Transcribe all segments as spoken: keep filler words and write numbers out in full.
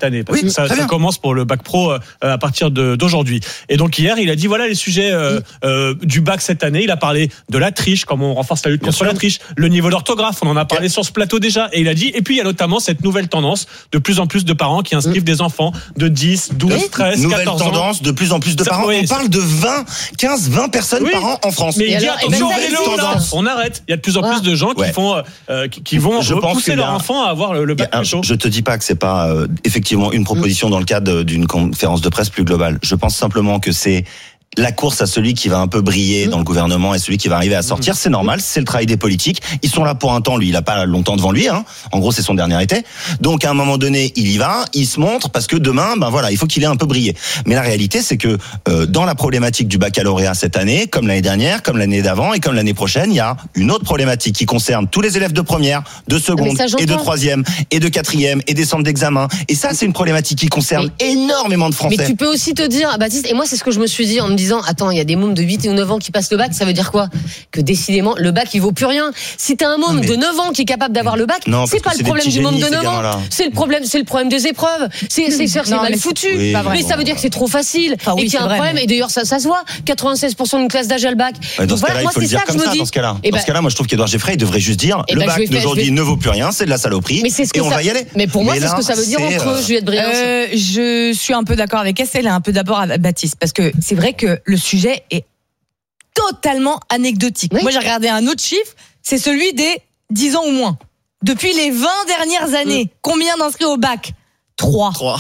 cette année, parce oui, que ça, ça commence pour le bac pro euh, à partir de, d'aujourd'hui. Et donc hier, il a dit voilà les sujets euh, oui. euh, du bac cette année. Il a parlé de la triche, comment on renforce la lutte contre la triche, le niveau d'orthographe, on en a parlé okay. sur ce plateau déjà. Et il a dit, et puis il y a notamment cette nouvelle tendance de plus en plus de parents qui inscrivent mmh. des enfants de dix, douze, treize, nouvelle quatorze ans. Nouvelle tendance, de plus en plus de ça, parents. Oui, on parle de vingt, quinze, vingt personnes oui. par an en France. Mais il dit alors, attention, ben là, on arrête. Il y a de plus en plus de gens qui ouais. font, euh, qui, qui vont je pousser leur a... enfant à avoir le, le bac un, chaud. Je te dis pas que c'est pas euh, effectivement une proposition mmh. dans le cadre d'une conférence de presse plus globale. Je pense simplement que c'est la course à celui qui va un peu briller mmh. dans le gouvernement et celui qui va arriver à sortir, mmh. c'est normal, c'est le travail des politiques. Ils sont là pour un temps, lui, il a pas longtemps devant lui, hein. En gros, c'est son dernier été. Donc, à un moment donné, il y va, il se montre parce que demain, ben voilà, il faut qu'il ait un peu brillé. Mais la réalité, c'est que euh, dans la problématique du baccalauréat cette année, comme l'année dernière, comme l'année d'avant et comme l'année prochaine, il y a une autre problématique qui concerne tous les élèves de première, de seconde ça, et de troisième et de quatrième et des centres d'examen. Et ça, c'est une problématique qui concerne mais, énormément de Français. Mais tu peux aussi te dire, Baptiste, et moi, c'est ce que je me suis dit en me disant, attends, il y a des mômes de huit ou neuf ans qui passent le bac, ça veut dire quoi? Que décidément, le bac, il vaut plus rien. Si t'as un môme mais... de neuf ans qui est capable d'avoir le bac, non, c'est pas le problème du môme de neuf ans. C'est le problème, c'est le problème des épreuves. C'est, c'est, c'est, c'est non, mal foutu. Oui, mais bon, ça veut dire que c'est trop facile. Ah, oui, et qu'il y a un vrai, problème. Mais... Et d'ailleurs, ça, ça se voit. quatre-vingt-seize pour cent d'une classe d'âge à le bac. Ouais, dans ce cas-là, il faut le dire comme ça, dans ce cas-là. Dans ce cas-là, moi, je trouve qu'Édouard Geffray, il devrait juste dire, le bac d'aujourd'hui ne vaut plus rien, c'est de la saloperie. Et on va y aller. Mais pour moi, c'est ce que ça veut dire entre eux, Juliette Briand. Je suis un peu d'accord avec Estelle et un peu d'abord avec Baptiste. Parce que c'est vrai que le sujet est totalement anecdotique. Oui. Moi, j'ai regardé un autre chiffre, c'est celui des dix ans ou moins. Depuis les vingt dernières années, mmh. combien d'inscrits au bac? Trois. Trois.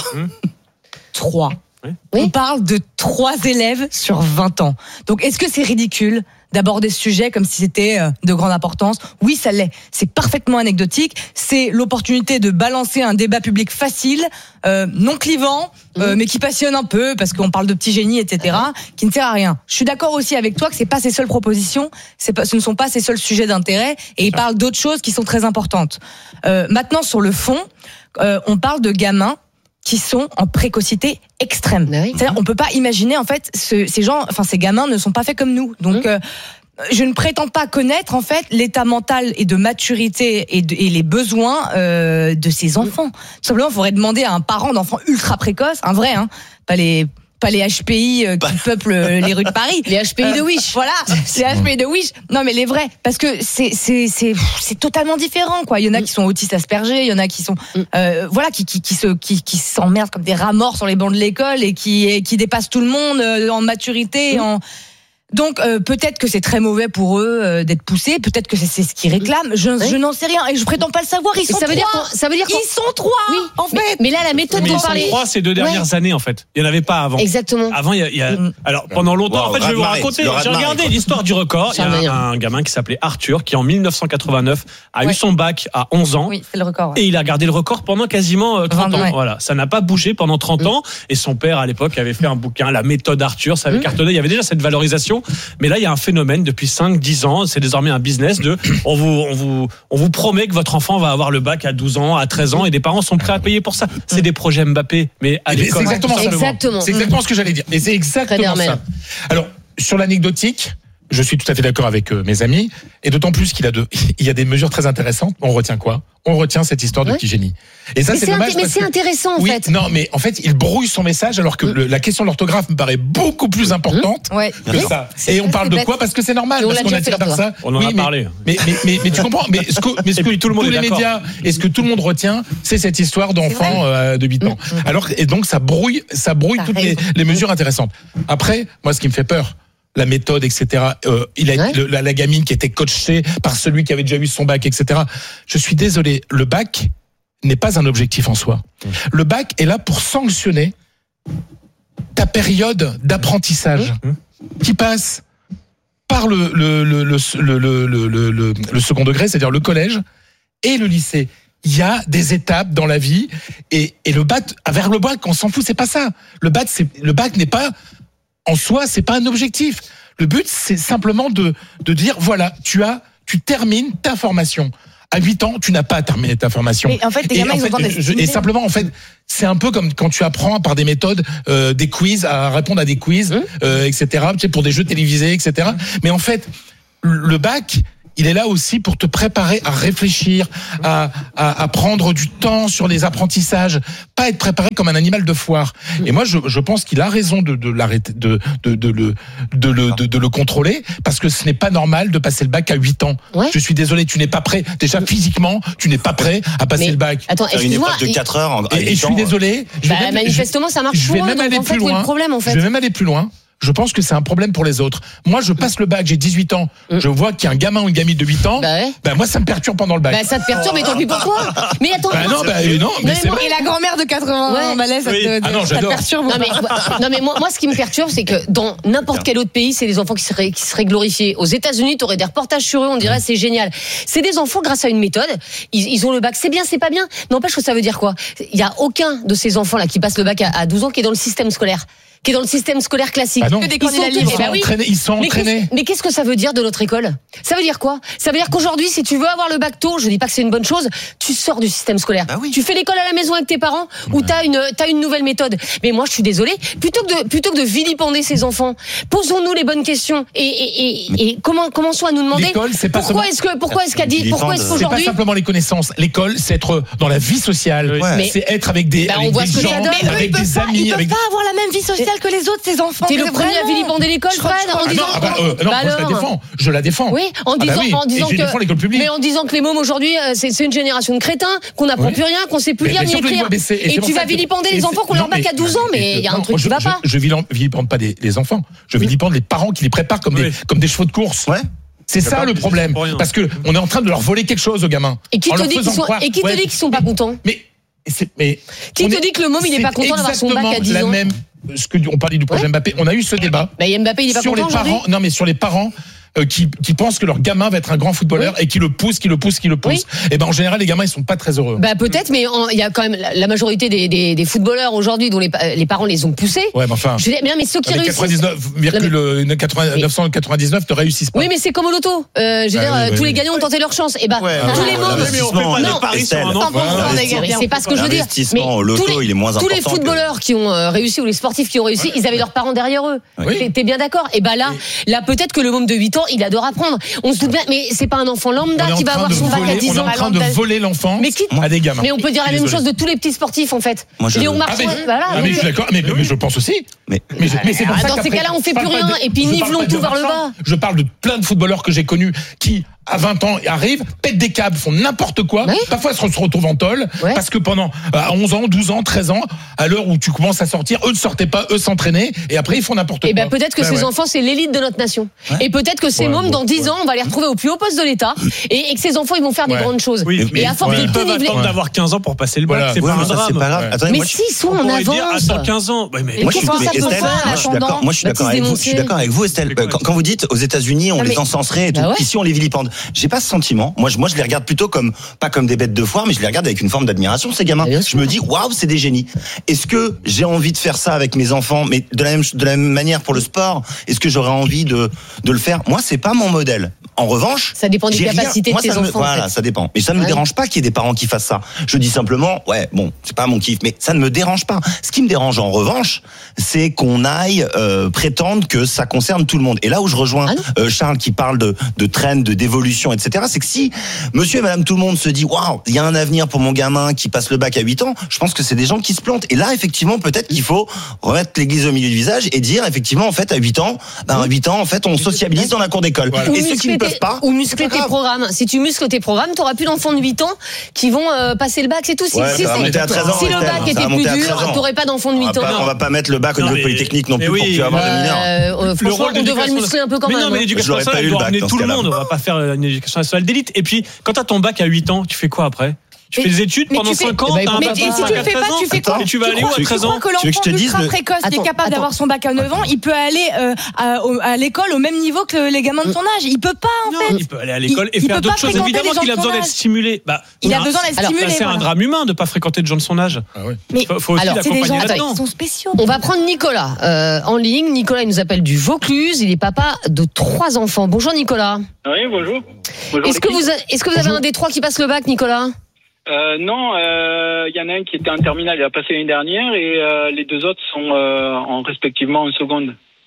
Trois. Oui. On parle de trois élèves sur vingt ans. Donc, est-ce que c'est ridicule d'aborder ce sujet comme si c'était de grande importance? Oui, ça l'est. C'est parfaitement anecdotique. C'est l'opportunité de balancer un débat public facile, euh, non clivant, euh, mmh. mais qui passionne un peu parce qu'on parle de petits génies, et cetera, qui ne sert à rien. Je suis d'accord aussi avec toi que c'est pas ses seules propositions, c'est pas, ce ne sont pas ses seuls sujets d'intérêt, et il parle d'autres choses qui sont très importantes. Euh, maintenant, sur le fond, euh, on parle de gamins qui sont en précocité extrême. Oui. C'est-à-dire, on peut pas imaginer, en fait, ce, ces gens, enfin, ces gamins ne sont pas faits comme nous. Donc, mmh. euh, je ne prétends pas connaître, en fait, l'état mental et de maturité et, de, et les besoins euh, de ces enfants. Mmh. Tout simplement, il faudrait demander à un parent d'enfant ultra précoce, un vrai, hein, pas les... pas les H P I euh, qui peuplent les rues de Paris. Les H P I euh, de Wish. Voilà, les H P I de Wish. Non, mais les vrais. Parce que c'est, c'est, c'est, c'est totalement différent, quoi. Il y en a mm. qui sont autistes Asperger, il y en a qui sont, mm. euh, voilà, qui, qui, qui se, qui, qui s'emmerdent comme des rats morts sur les bancs de l'école et qui, et qui dépassent tout le monde en maturité, mm. en, donc euh, peut-être que c'est très mauvais pour eux euh, d'être poussés, peut-être que c'est, c'est ce qu'ils réclament. Je, oui. je n'en sais rien et je prétends pas le savoir. Ils sont ça veut trois. Dire ça veut dire ils sont trois. Oui. En fait. Mais, mais là la méthode dont on parlait. Ils sont trois ces deux dernières ouais. années en fait. Il y en avait pas avant. Exactement. Avant il y a, il y a... Mm. alors pendant longtemps wow, en fait je vais vous raconter. J'ai regardé l'histoire du record. Il y a un, un gamin qui s'appelait Arthur qui en dix-neuf cent quatre-vingt-neuf a ouais. eu son bac à onze ans. Oui, c'est le record. Ouais. Et il a gardé le record pendant quasiment trente vingt, ans. Ouais. Voilà, ça n'a pas bougé pendant trente mm. ans. Et son père à l'époque avait fait un bouquin, La méthode Arthur. Ça avait mm. cartonné. Il y avait déjà cette valorisation. Mais là il y a un phénomène depuis cinq dix ans, c'est désormais un business de on vous on vous on vous promet que votre enfant va avoir le bac à douze ans, à treize ans et des parents sont prêts à payer pour ça. C'est des projets Mbappé mais à l'école. C'est exactement ça. Exactement. C'est exactement ce que j'allais dire. Et c'est exactement ça. Alors, sur l'anecdotique, je suis tout à fait d'accord avec euh, mes amis, et d'autant plus qu'il a de, il y a des mesures très intéressantes. On retient quoi? On retient cette histoire de ouais. petit génie. Et ça, mais c'est, c'est dommage. Int- mais c'est que, intéressant, en oui, fait. Non, mais en fait, il brouille son message, alors que mmh. le, la question de l'orthographe me paraît beaucoup plus importante mmh. ouais. que oui. ça. C'est et on parle de quoi? Parce que c'est normal, parce qu'on attire vers ça. On en oui, a mais, parlé. Mais, mais, mais, mais tu comprends? Mais ce que, mais ce que tout le monde tous les d'accord. médias et ce que tout le monde retient, c'est cette histoire d'enfant euh, de huit ans. Mmh. Alors, et donc, ça brouille, ça brouille toutes les, les mesures intéressantes. Après, moi, ce qui me fait peur, la méthode, et cetera. Euh, il a ouais. le, la, la gamine qui était coachée par celui qui avait déjà eu son bac, et cetera. Je suis désolé, le bac n'est pas un objectif en soi. Mmh. Le bac est là pour sanctionner ta période d'apprentissage mmh. qui passe par le le le le le le, le, le, le, le second degré, c'est-à-dire le collège et le lycée. Il y a des étapes dans la vie et, et le bac, vers le bac, on s'en fout, c'est pas ça. Le bac, c'est, le bac n'est pas en soi, c'est pas un objectif. Le but, c'est simplement de, de dire, voilà, tu as, tu termines ta formation. À huit ans, tu n'as pas terminé ta formation. Mais en fait, les gamins, et, ils en fait, je, et simplement, en fait, c'est un peu comme quand tu apprends par des méthodes, euh, des quiz, à répondre à des quiz, mmh. euh, et cetera, tu sais, pour des jeux télévisés, et cetera. Mmh. Mais en fait, le bac, il est là aussi pour te préparer à réfléchir, à, à, à prendre du temps sur les apprentissages, pas être préparé comme un animal de foire. Et moi, je, je pense qu'il a raison de, de l'arrêter, de, de, de le, de le, de, de le contrôler, parce que ce n'est pas normal de passer le bac à huit ans. Ouais. Je suis désolé, tu n'es pas prêt. Déjà physiquement, tu n'es pas prêt à passer mais, le bac. Attends, une épreuve de quatre heures. En, et, et je suis désolé. Je bah, même, manifestement, ça marche je vais pour même eux, aller donc, plus en fait, loin. le problème, en fait. Je vais même aller plus loin. Je pense que c'est un problème pour les autres. Moi, je passe le bac, j'ai dix-huit ans. Mm. Je vois qu'il y a un gamin ou une gamine de huit ans. Bah, ouais. bah moi, ça me perturbe pendant le bac. Bah, ça te perturbe, mais tant pis pour toi. Mais attends. Bah non, bah non, mais c'est vrai. Et la grand-mère de quatre-vingts ouais. ans, bah là, ça, oui. te, ah non, ça te perturbe. Non, mais, non, mais moi, moi, ce qui me perturbe, c'est que dans n'importe quel autre pays, c'est des enfants qui seraient, qui seraient glorifiés. Aux États-Unis, t'aurais des reportages sur eux, on dirait c'est génial. C'est des enfants grâce à une méthode. Ils, ils ont le bac. C'est bien, c'est pas bien. N'empêche que ça veut dire quoi? Il y a aucun de ces enfants-là qui passent le bac à, à douze ans qui est dans le système scolaire. Qui est dans le système scolaire classique. Ah non. Que des ils, sont, ils, sont bah oui. entraînés, ils sont mais entraînés. Qu'est-ce, mais qu'est-ce que ça veut dire de notre école? Ça veut dire quoi? Ça veut dire qu'aujourd'hui, si tu veux avoir le bac tôt, je dis pas que c'est une bonne chose, tu sors du système scolaire. Bah oui. Tu fais l'école à la maison avec tes parents, ou ouais. t'as une, t'as une nouvelle méthode. Mais moi, je suis désolée. Plutôt que de, plutôt que de vilipender ces enfants, posons-nous les bonnes questions et, et, et, et comment, commençons à nous demander l'école, c'est pas pourquoi seulement... est-ce que, pourquoi est-ce qu'a dit, pourquoi est-ce qu'aujourd'hui. C'est pas simplement les connaissances. L'école, c'est être dans la vie sociale. Ouais. C'est être avec des, bah, avec des gens, avec des amis. Ils peuvent pas avoir la même vie sociale que les autres, ces enfants. T'es le premier à vilipender l'école, Fred, en disant. Ah bah, euh, non, moi, je la défends. Je la défends. Oui, en disant, ah bah oui. en disant que. Je défends l'école publique. Mais en disant que les mômes aujourd'hui, c'est, c'est une génération de crétins, qu'on n'apprend oui. plus rien, qu'on sait plus lire ni écrire. Et, et tu vas vilipender les enfants qu'on leur bac à douze ans, mais il y a un truc qui va pas. Je vilipende pas les enfants. Je vilipende les parents qui les préparent comme des comme des chevaux de course. Ouais. C'est ça le problème, parce que on est en train de leur voler quelque chose aux gamins. Et qui te dit qu'ils sont et qui te dit qu'ils sont pas contents? Mais mais qui te dit que le môme il est pas content d'avoir son bac à dix ans? Ce que on parlait du projet ouais. Mbappé, on a eu ce débat. Bah, Mbappé, il est pas sur content les parents. Non, mais sur les parents euh, qui qui pensent que leur gamin va être un grand footballeur oui. et qui le poussent, qui le poussent, qui le poussent. Oui. Et ben en général, les gamins ils sont pas très heureux. Bah peut-être, mais il y a quand même la, la majorité des, des, des footballeurs aujourd'hui dont les, les parents les ont poussés. Ouais, mais enfin. Je veux dire, mais, mais ceux qui réussissent. quatre-vingt-dix-neuf virgule neuf cent quatre-vingt-dix-neuf ne réussissent pas. Oui, mais c'est comme au loto. Euh, je veux ah, dire, oui, tous oui, les oui. gagnants ont tenté leur chance. Et bah ouais, tous les mômes. C'est pas ce que je veux dire. Mais au loto, il est moins important. Tous les footballeurs qui ont réussi ou les sportifs qui ont réussi, ils avaient leurs parents derrière eux. T'es bien d'accord? Et bah là, là peut-être que le môme de huit ans, il adore apprendre. On se doute bien, mais c'est pas un enfant lambda qui va avoir son bac à dix ans. On est en train de voler l'enfant à des gamins. Mais on peut dire la même chose de tous les petits sportifs en fait. Léon Marchand, voilà. Ah mais je suis d'accord, mais je pense aussi. Mais c'est pour ça dans ces cas-là, on fait plus rien et puis nivelons tout vers le bas. Je parle de plein de footballeurs que j'ai connus qui à vingt ans arrivent, pètent des câbles, font n'importe quoi. Oui. Parfois, ils se retrouvent en tôle ouais. parce que pendant à onze ans, douze ans, treize ans, à l'heure où tu commences à sortir, eux ne sortaient pas, eux s'entraînaient et après ils font n'importe et quoi. Et ben peut-être que ben ces ouais. enfants, c'est l'élite de notre nation. Ouais. Et peut-être que ces ouais, mômes, bon, dans dix ouais. ans, on va les retrouver au plus haut poste de l'État et, et que ces enfants, ils vont faire ouais. des grandes choses. Oui, mais et à force ouais. de ils peuvent attendre d'avoir quinze ans pour passer le bac. Voilà. C'est ouais, pas un ça, drame. C'est pas grave. Ouais. Attendez, mais moi, s'ils sont en avance. Attends quinze ans. Moi, je suis d'accord. Moi, je suis d'accord avec vous. Je suis d'accord avec vous, Estelle. Quand vous dites aux États-Unis, on les encenserait et tout. Ici, on les vilipende. J'ai pas ce sentiment. Moi, je, moi, je les regarde plutôt comme, pas comme des bêtes de foire, mais je les regarde avec une forme d'admiration, ces gamins. Je me dis, waouh, c'est des génies. Est-ce que j'ai envie de faire ça avec mes enfants, mais de la même, de la même manière pour le sport? Est-ce que j'aurais envie de, de le faire? Moi, c'est pas mon modèle. En revanche, ça dépend des capacités de tes enfants. Voilà, ça dépend. Mais ça ne me dérange pas qu'il y ait des parents qui fassent ça. Je dis simplement, ouais, bon, c'est pas mon kiff, mais ça ne me dérange pas. Ce qui me dérange en revanche, c'est qu'on aille euh, prétendre que ça concerne tout le monde. Et là où je rejoins ah euh, Charles qui parle de, de trend, de d'évolution, et cetera, c'est que si monsieur et madame tout le monde se dit, waouh, il y a un avenir pour mon gamin qui passe le bac à huit ans, je pense que c'est des gens qui se plantent. Et là, effectivement, peut-être qu'il faut remettre l'église au milieu du visage et dire, effectivement, en fait, à huit ans, ben, à huit ans, en fait, on sociabilise dans la cour d'école. Voilà. Et ceux qui ne peuvent pas. Ou muscler tes programmes. Si tu muscles tes programmes, t'auras plus d'enfants de huit ans qui vont euh, passer le bac, c'est tout. Si, ouais, si, ans, si le bac était plus dur, t'aurais pas d'enfants de huit ans. On va pas mettre le bac au niveau de Polytechnique non plus pour tu avoir des mineurs. Franchement, on devrait le muscler un peu quand même. Mais non, mais l'éducation nationale doit emmener tout le monde. On va pas faire une éducation nationale d'élite. Et puis, quand t'as ton bac à huit ans, tu fais quoi après? Tu fais des études pendant cinq ans, t'as un bac à treize ans. Mais si tu le fais pas, tu fais quoi? Et tu vas aller où à treize ans? Tu crois que l'enfant ultra précoce qui est capable d'avoir son bac à neuf ans, il peut aller euh, à, à l'école au même niveau que les gamins de son âge? Il peut pas en fait. Il peut aller à l'école et faire d'autres choses. Évidemment qu'il a besoin d'être stimulé. Bah, il a besoin d'être stimulé. C'est un drame humain de pas fréquenter des gens de son âge. Mais faut aussi l'accompagner là-dedans. Ils sont spéciaux. On va prendre Nicolas en ligne. Nicolas, il nous appelle du Vaucluse. Il est papa de trois enfants. Bonjour Nicolas. Oui, bonjour. Est-ce que vous est-ce que vous avez un des trois qui passe le bac, Nicolas? Euh, non, il euh, y en a un qui était en terminale, il a passé l'année dernière, et euh, les deux autres sont euh, en respectivement en seconde.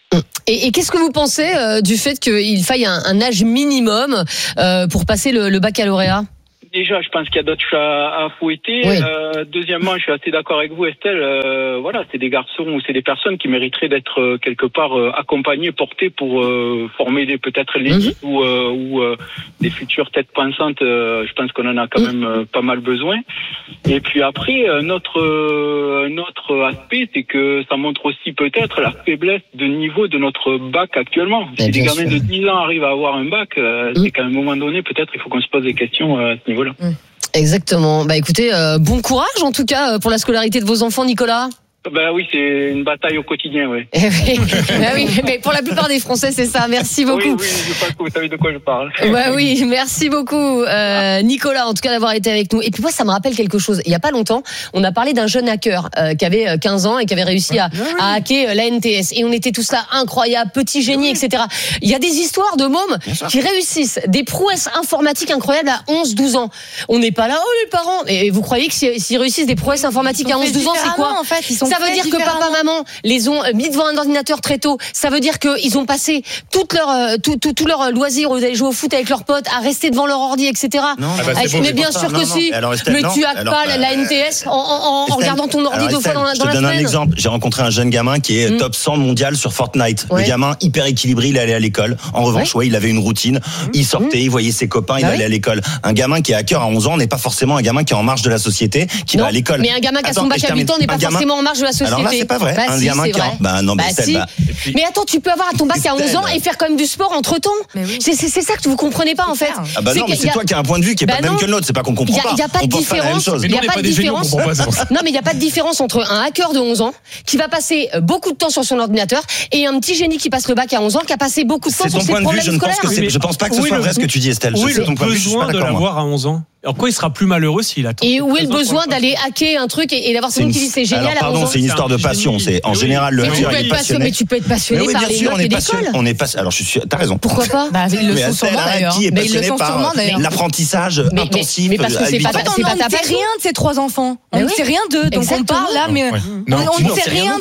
Et, et qu'est-ce que vous pensez euh, du fait qu'il faille un, un âge minimum euh, pour passer le, le baccalauréat ? Déjà, je pense qu'il y a d'autres chats à fouetter. Oui. Euh, deuxièmement, je suis assez d'accord avec vous, Estelle. Euh, voilà, c'est des garçons ou c'est des personnes qui mériteraient d'être euh, quelque part euh, accompagnées, portées pour euh, former des, peut-être l'élite mmh. ou, euh, ou euh, des futures têtes pensantes. Euh, je pense qu'on en a quand mmh. même euh, pas mal besoin. Et puis après, un autre, euh, un autre aspect, c'est que ça montre aussi peut-être la faiblesse de niveau de notre bac actuellement. Si des gamins de dix ans arrivent à avoir un bac, euh, mmh. c'est qu'à un moment donné, peut-être il faut qu'on se pose des questions euh, à ce niveau-là. Exactement. Bah écoutez, euh, bon courage en tout cas pour la scolarité de vos enfants, Nicolas. Ben oui, c'est une bataille au quotidien, oui. Ben oui, mais pour la plupart des Français, c'est ça. Merci beaucoup. Oui, oui, je pense que vous savez de quoi je parle. Bah oui, merci beaucoup, euh, Nicolas, en tout cas d'avoir été avec nous. Et puis moi, ça me rappelle quelque chose. Il y a pas longtemps, on a parlé d'un jeune hacker euh, qui avait quinze ans et qui avait réussi à, à hacker la N T S. Et on était tous là, incroyable, petit génie, et cetera. Il y a des histoires de mômes qui réussissent des prouesses informatiques incroyables à onze douze ans. On n'est pas là, oh les parents. Et vous croyez que s'ils réussissent des prouesses informatiques à onze douze ans, c'est quoi? En fait, ils sont Ça veut dire que papa, maman les ont mis devant un ordinateur très tôt. Ça veut dire qu'ils ont passé toute leur, euh, tout, tout, tout leur loisir où ils allaient jouer au foot avec leurs potes, à rester devant leur ordi, et cetera. Non, ah bah mais bon, bien sûr que non, si. Alors, Estelle, mais non. tu hackes alors, pas bah, la N T S en, en, en Estelle, regardant ton ordi alors, deux Estelle, fois dans, dans la semaine. Je te donne un exemple. J'ai rencontré un jeune gamin qui est mmh. top cent mondial sur Fortnite. Ouais. Le gamin hyper équilibré, il allait à l'école. En revanche, ouais, ouais il avait une routine. Mmh. Il sortait, mmh. il voyait ses copains, il ah allait oui. à l'école. Un gamin qui est hacker à onze ans n'est pas forcément un gamin qui est en marge de la société, qui va à l'école. Mais un gamin qui a son bac à huit ans n'est pas forcément en marge de la société. Alors là, c'est pas vrai. Un gamin qui bah non, mais, bah si. bah. puis... mais attends, tu peux avoir ton bac à onze ans et faire quand même du sport entre temps. Oui. C'est, c'est, c'est ça que vous comprenez pas en fait. Ah bah c'est non, mais c'est a... toi qui as un point de vue qui est bah pas le même que le nôtre. C'est pas qu'on comprend pas. Il y a pas de différence. Il y a pas de différence. Non, mais il y a pas de différence entre un hacker de onze ans qui va passer beaucoup de temps sur son ordinateur et un petit génie qui passe le bac à onze ans qui a passé beaucoup de temps sur ses problèmes scolaires. Je pense pas que ce soit vrai ce que tu dis, Estelle. Oui, le besoin de l'avoir à onze ans. Alors quoi, il sera plus malheureux s'il attend. Et où est le besoin d'aller hacker un truc et, et d'avoir son qui dit c'est génial alors, pardon, à onze ans. C'est une histoire de passion. C'est en général le hacker il est passionné. Mais tu peux être passionné oui, par les sûr, notes et l'école. On est passionné. Alors je suis. T'as raison. Pourquoi pas? Bah ils le sont sûrement d'ailleurs. Qui est passionné par l'apprentissage intensif? Mais parce que c'est pas ta passion. On ne sait rien de ces trois enfants. On ne sait rien d'eux. Donc on parle là, mais on ne sait rien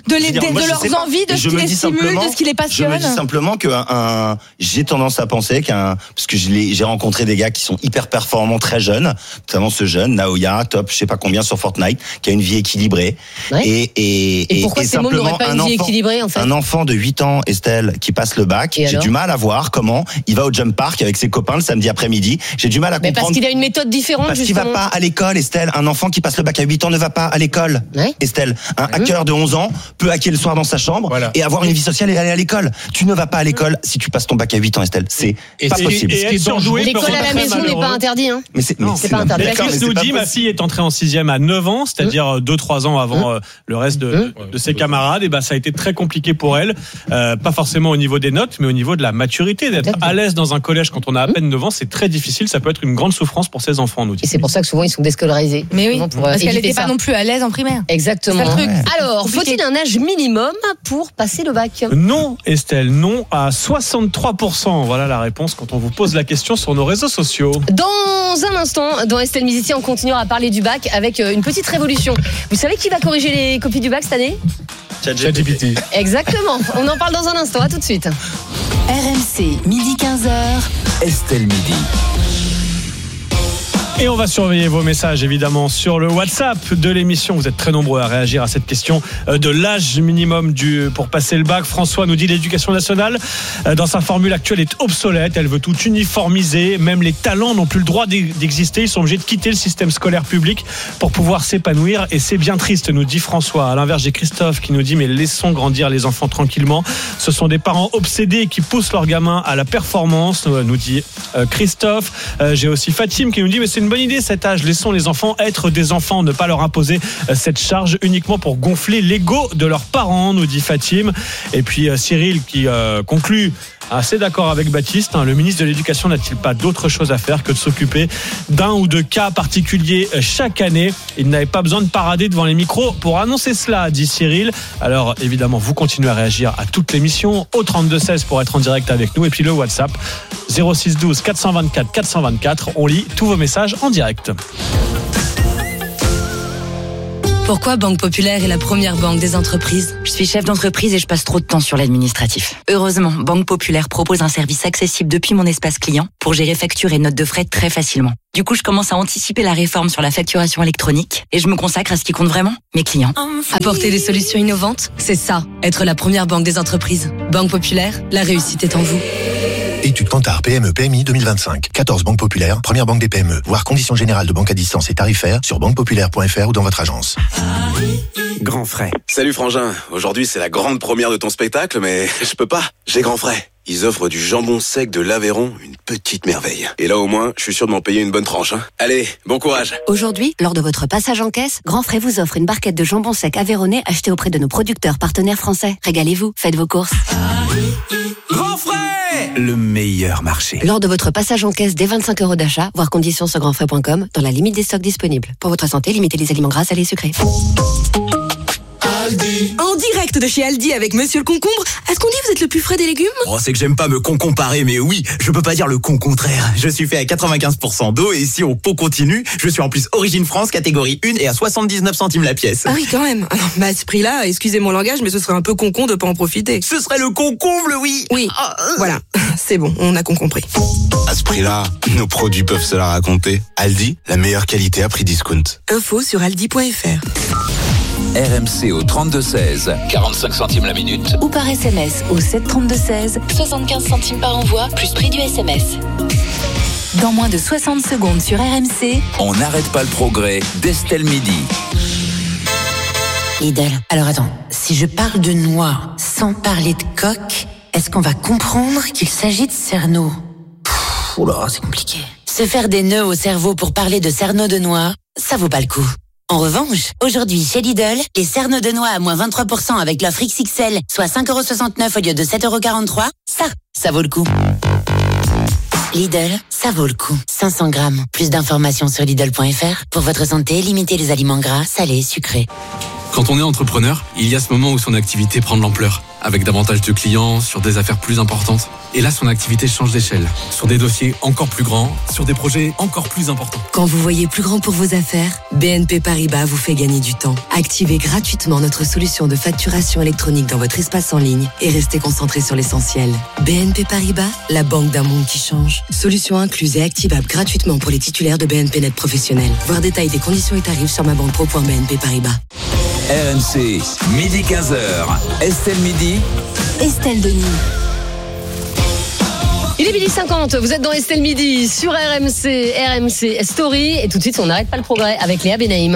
de leurs envies, de ce qui les stimule, de ce qui les passionne. Je me dis simplement que j'ai tendance à penser qu'un parce que j'ai rencontré des gars qui sont hyper performants très jeunes. Notamment ce jeune, Naoya, top, je sais pas combien sur Fortnite, qui a une vie équilibrée. Ouais. Et, et, et pourquoi et, et ces mômes n'auraient pas une vie enfant, équilibrée en fait? Un enfant de huit ans, Estelle, qui passe le bac, et j'ai du mal à voir comment il va au jump park avec ses copains le samedi après-midi. J'ai du mal à mais comprendre. Parce qu'il a une méthode différente. Parce justement. qu'il va pas à l'école, Estelle. Un enfant qui passe le bac à huit ans ne va pas à l'école. Ouais. Estelle, un ouais. hacker de onze ans peut hacker le soir dans sa chambre voilà. et avoir une vie sociale et aller à l'école. Tu ne vas pas à l'école si tu passes ton bac à huit ans, Estelle. C'est et pas c'est, possible. Et l'école à la maison n'est pas interdit. Hein. Mais c'est, non, c'est, c'est pas interdit. Chris nous dit, ma fille est entrée en sixième à neuf ans, c'est-à-dire deux trois ans avant euh, le reste de, de, de ses camarades. Et ben, ça a été très compliqué pour elle, euh, pas forcément au niveau des notes, mais au niveau de la maturité, d'être à l'aise dans un collège quand on a à peine neuf ans, c'est très difficile. Ça peut être une grande souffrance pour ses enfants, nous dit. Et c'est pour ça que souvent ils sont déscolarisés. Mais oui, pour parce qu'elle n'était pas non plus à l'aise en primaire. Exactement. C'est le truc. Alors, faut-il un âge minimum pour passer le bac? Non, Estelle, non à soixante-trois pour cent. Voilà la réponse quand on vous pose la question sur nos réseaux sociaux. Dans un instant, dans Estelle Miziti, on continuera à parler du bac avec une petite révolution. Vous savez qui va corriger les copies du bac cette année? ChatGPT. Exactement. On en parle dans un instant. À tout de suite. R M C, midi quinze heures. Estelle Midi. Et on va surveiller vos messages évidemment sur le WhatsApp de l'émission. Vous êtes très nombreux à réagir à cette question de l'âge minimum du, pour passer le bac. François nous dit l'éducation nationale dans sa formule actuelle est obsolète. Elle veut tout uniformiser. Même les talents n'ont plus le droit d'exister. Ils sont obligés de quitter le système scolaire public pour pouvoir s'épanouir. Et c'est bien triste, nous dit François. À l'inverse, j'ai Christophe qui nous dit mais laissons grandir les enfants tranquillement. Ce sont des parents obsédés qui poussent leurs gamins à la performance, nous dit Christophe. J'ai aussi Fatim qui nous dit mais c'est une bonne idée cet âge, laissons les enfants être des enfants, ne pas leur imposer cette charge uniquement pour gonfler l'ego de leurs parents, nous dit Fatim. Et puis Cyril qui euh, conclut assez d'accord avec Baptiste, hein, le ministre de l'Éducation n'a-t-il pas d'autre chose à faire que de s'occuper d'un ou deux cas particuliers chaque année? Il n'avait pas besoin de parader devant les micros pour annoncer cela, dit Cyril. Alors évidemment, vous continuez à réagir à toute l'émission au trente-deux seize pour être en direct avec nous et puis le WhatsApp zéro six douze quatre cent vingt-quatre quatre cent vingt-quatre. On lit tous vos messages en direct. Pourquoi Banque Populaire est la première banque des entreprises ? Je suis chef d'entreprise et je passe trop de temps sur l'administratif. Heureusement, Banque Populaire propose un service accessible depuis mon espace client pour gérer factures et notes de frais très facilement. Du coup, je commence à anticiper la réforme sur la facturation électronique et je me consacre à ce qui compte vraiment, mes clients. Apporter des solutions innovantes, c'est ça, être la première banque des entreprises. Banque Populaire, la réussite est en vous. Étude Kantar P M E P M I deux mille vingt-cinq. quatorze banques populaires, première banque des P M E. Voir conditions générales de banque à distance et tarifaires sur banque populaire point f r ou dans votre agence. Grand Frais. Salut Frangin, aujourd'hui c'est la grande première de ton spectacle, mais je peux pas, j'ai Grand Frais. Ils offrent du jambon sec de l'Aveyron, une petite merveille. Et là au moins, je suis sûr de m'en payer une bonne tranche. Hein. Allez, bon courage. Aujourd'hui, lors de votre passage en caisse, Grand Frais vous offre une barquette de jambon sec aveyronnais achetée auprès de nos producteurs partenaires français. Régalez-vous, faites vos courses. Grand Frais, le meilleur marché. Lors de votre passage en caisse dès vingt-cinq euros d'achat, voir conditions sur grand frais point com, dans la limite des stocks disponibles. Pour votre santé, limitez les aliments gras, salés et sucrés. Aldi. En direct de chez Aldi avec Monsieur le Concombre. Est-ce qu'on dit que vous êtes le plus frais des légumes ? Oh, c'est que j'aime pas me con-comparer, mais oui, je peux pas dire le con contraire. Je suis fait à quatre-vingt-quinze pour cent d'eau et si on pot continue, je suis en plus Origine France, catégorie un et à soixante-dix-neuf centimes la pièce. Ah oui, quand même. Alors, bah, à ce prix-là, excusez mon langage, mais ce serait un peu con-con de pas en profiter. Ce serait le concomble, oui. Oui, oh, euh... voilà. C'est bon, on a con compris. À ce prix-là, nos produits peuvent se la raconter. Aldi, la meilleure qualité à prix discount. Info sur aldi point f r. R M C au trente-deux seize, quarante-cinq centimes la minute. Ou par S M S au sept trente-deux seize, soixante-quinze centimes par envoi, plus prix du S M S. Dans moins de soixante secondes sur R M C, on n'arrête pas le progrès d'Estelle Midi. Lidl, alors attends, si je parle de noix sans parler de coque, est-ce qu'on va comprendre qu'il s'agit de cerneau ? Pfff, oula, c'est compliqué. Se faire des nœuds au cerveau pour parler de cerneau de noix, ça vaut pas le coup. En revanche, aujourd'hui chez Lidl, les cerneaux de noix à moins vingt-trois pour cent avec l'offre X X L, soit cinq euros soixante-neuf au lieu de sept euros quarante-trois, ça, ça vaut le coup. Lidl, ça vaut le coup. cinq cents grammes. Plus d'informations sur Lidl point f r. Pour votre santé, limitez les aliments gras, salés, sucrés. Quand on est entrepreneur, il y a ce moment où son activité prend de l'ampleur, avec davantage de clients, sur des affaires plus importantes. Et là, son activité change d'échelle, sur des dossiers encore plus grands, sur des projets encore plus importants. Quand vous voyez plus grand pour vos affaires, B N P Paribas vous fait gagner du temps. Activez gratuitement notre solution de facturation électronique dans votre espace en ligne et restez concentré sur l'essentiel. B N P Paribas, la banque d'un monde qui change. Solution incluse et activable gratuitement pour les titulaires de B N P Net professionnels. Voir détail des conditions et tarifs sur ma banque pro point b n p paribas. R M C, midi quinze heures. Estelle Midi. Estelle Denis. Il est midi cinquante, vous êtes dans Estelle Midi sur R M C, R M C Story et tout de suite on n'arrête pas le progrès avec Léa Benaïm.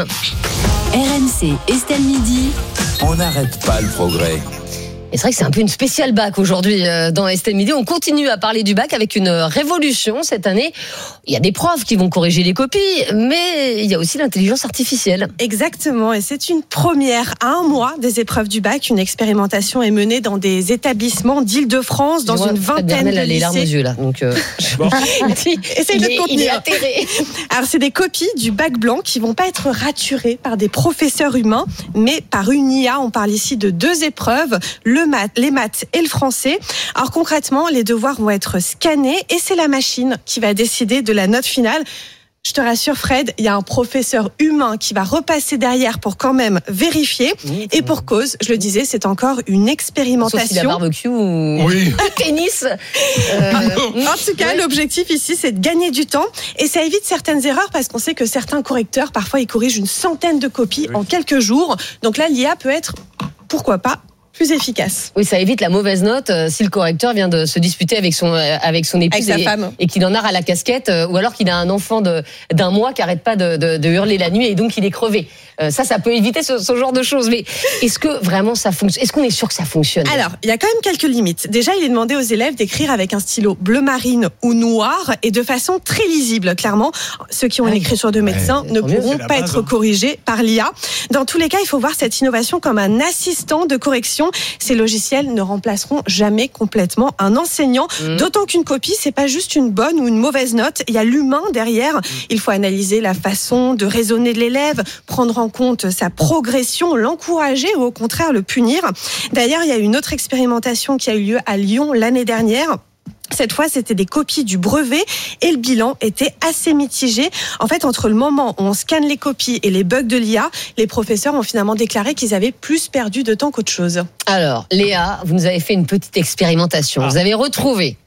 R M C, Estelle Midi. On n'arrête pas le progrès. Et c'est vrai que c'est un peu une spéciale bac aujourd'hui dans Estelle Midi. On continue à parler du bac avec une révolution cette année. Il y a des profs qui vont corriger les copies, mais il y a aussi l'intelligence artificielle. Exactement, et c'est une première à un mois des épreuves du bac. Une expérimentation est menée dans des établissements d'Île-de-France, dans une vingtaine de lycées. Elle a les larmes aux yeux là, donc euh... bon. Essaye de te contenir. Il est atterré. Alors c'est des copies du bac blanc qui vont pas être raturées par des professeurs humains, mais par une I A. On parle ici de deux épreuves. Le maths, les maths et le français. Alors concrètement, les devoirs vont être scannés et c'est la machine qui va décider de la note finale. Je te rassure Fred, il y a un professeur humain qui va repasser derrière pour quand même vérifier. Oui, et pour cause, je le disais, c'est encore une expérimentation. Sauf si la barbecue ou oui. tennis. Euh... En tout cas, ouais. L'objectif ici, c'est de gagner du temps. Et ça évite certaines erreurs parce qu'on sait que certains correcteurs, parfois, ils corrigent une centaine de copies oui. en quelques jours. Donc là, l'I A peut être, pourquoi pas, plus efficace. Oui, ça évite la mauvaise note euh, si le correcteur vient de se disputer avec son euh, avec son épouse avec et, sa femme. et qu'il en a à la casquette, euh, ou alors qu'il a un enfant de d'un mois qui arrête pas de, de, de hurler la nuit et donc il est crevé. Euh, ça, ça peut éviter ce, ce genre de choses. Mais est-ce que vraiment ça fonctionne ? Est-ce qu'on est sûr que ça fonctionne ? Alors, il y a quand même quelques limites. Déjà, il est demandé aux élèves d'écrire avec un stylo bleu marine ou noir et de façon très lisible. Clairement, ceux qui ont une écriture de médecin ouais, ne pourront mieux, pas base, être hein. corrigés par l'I A. Dans tous les cas, il faut voir cette innovation comme un assistant de correction. Ces logiciels ne remplaceront jamais complètement un enseignant. Mmh. D'autant qu'une copie, c'est pas juste une bonne ou une mauvaise note. Il y a l'humain derrière. Mmh. Il faut analyser la façon de raisonner de l'élève, prendre en compte sa progression, l'encourager ou au contraire le punir. D'ailleurs, il y a une autre expérimentation qui a eu lieu à Lyon l'année dernière. Cette fois, c'était des copies du brevet et le bilan était assez mitigé. En fait, entre le moment où on scanne les copies et les bugs de l'I A, les professeurs ont finalement déclaré qu'ils avaient plus perdu de temps qu'autre chose. Alors, Léa, vous nous avez fait une petite expérimentation. Ah. Vous avez retrouvé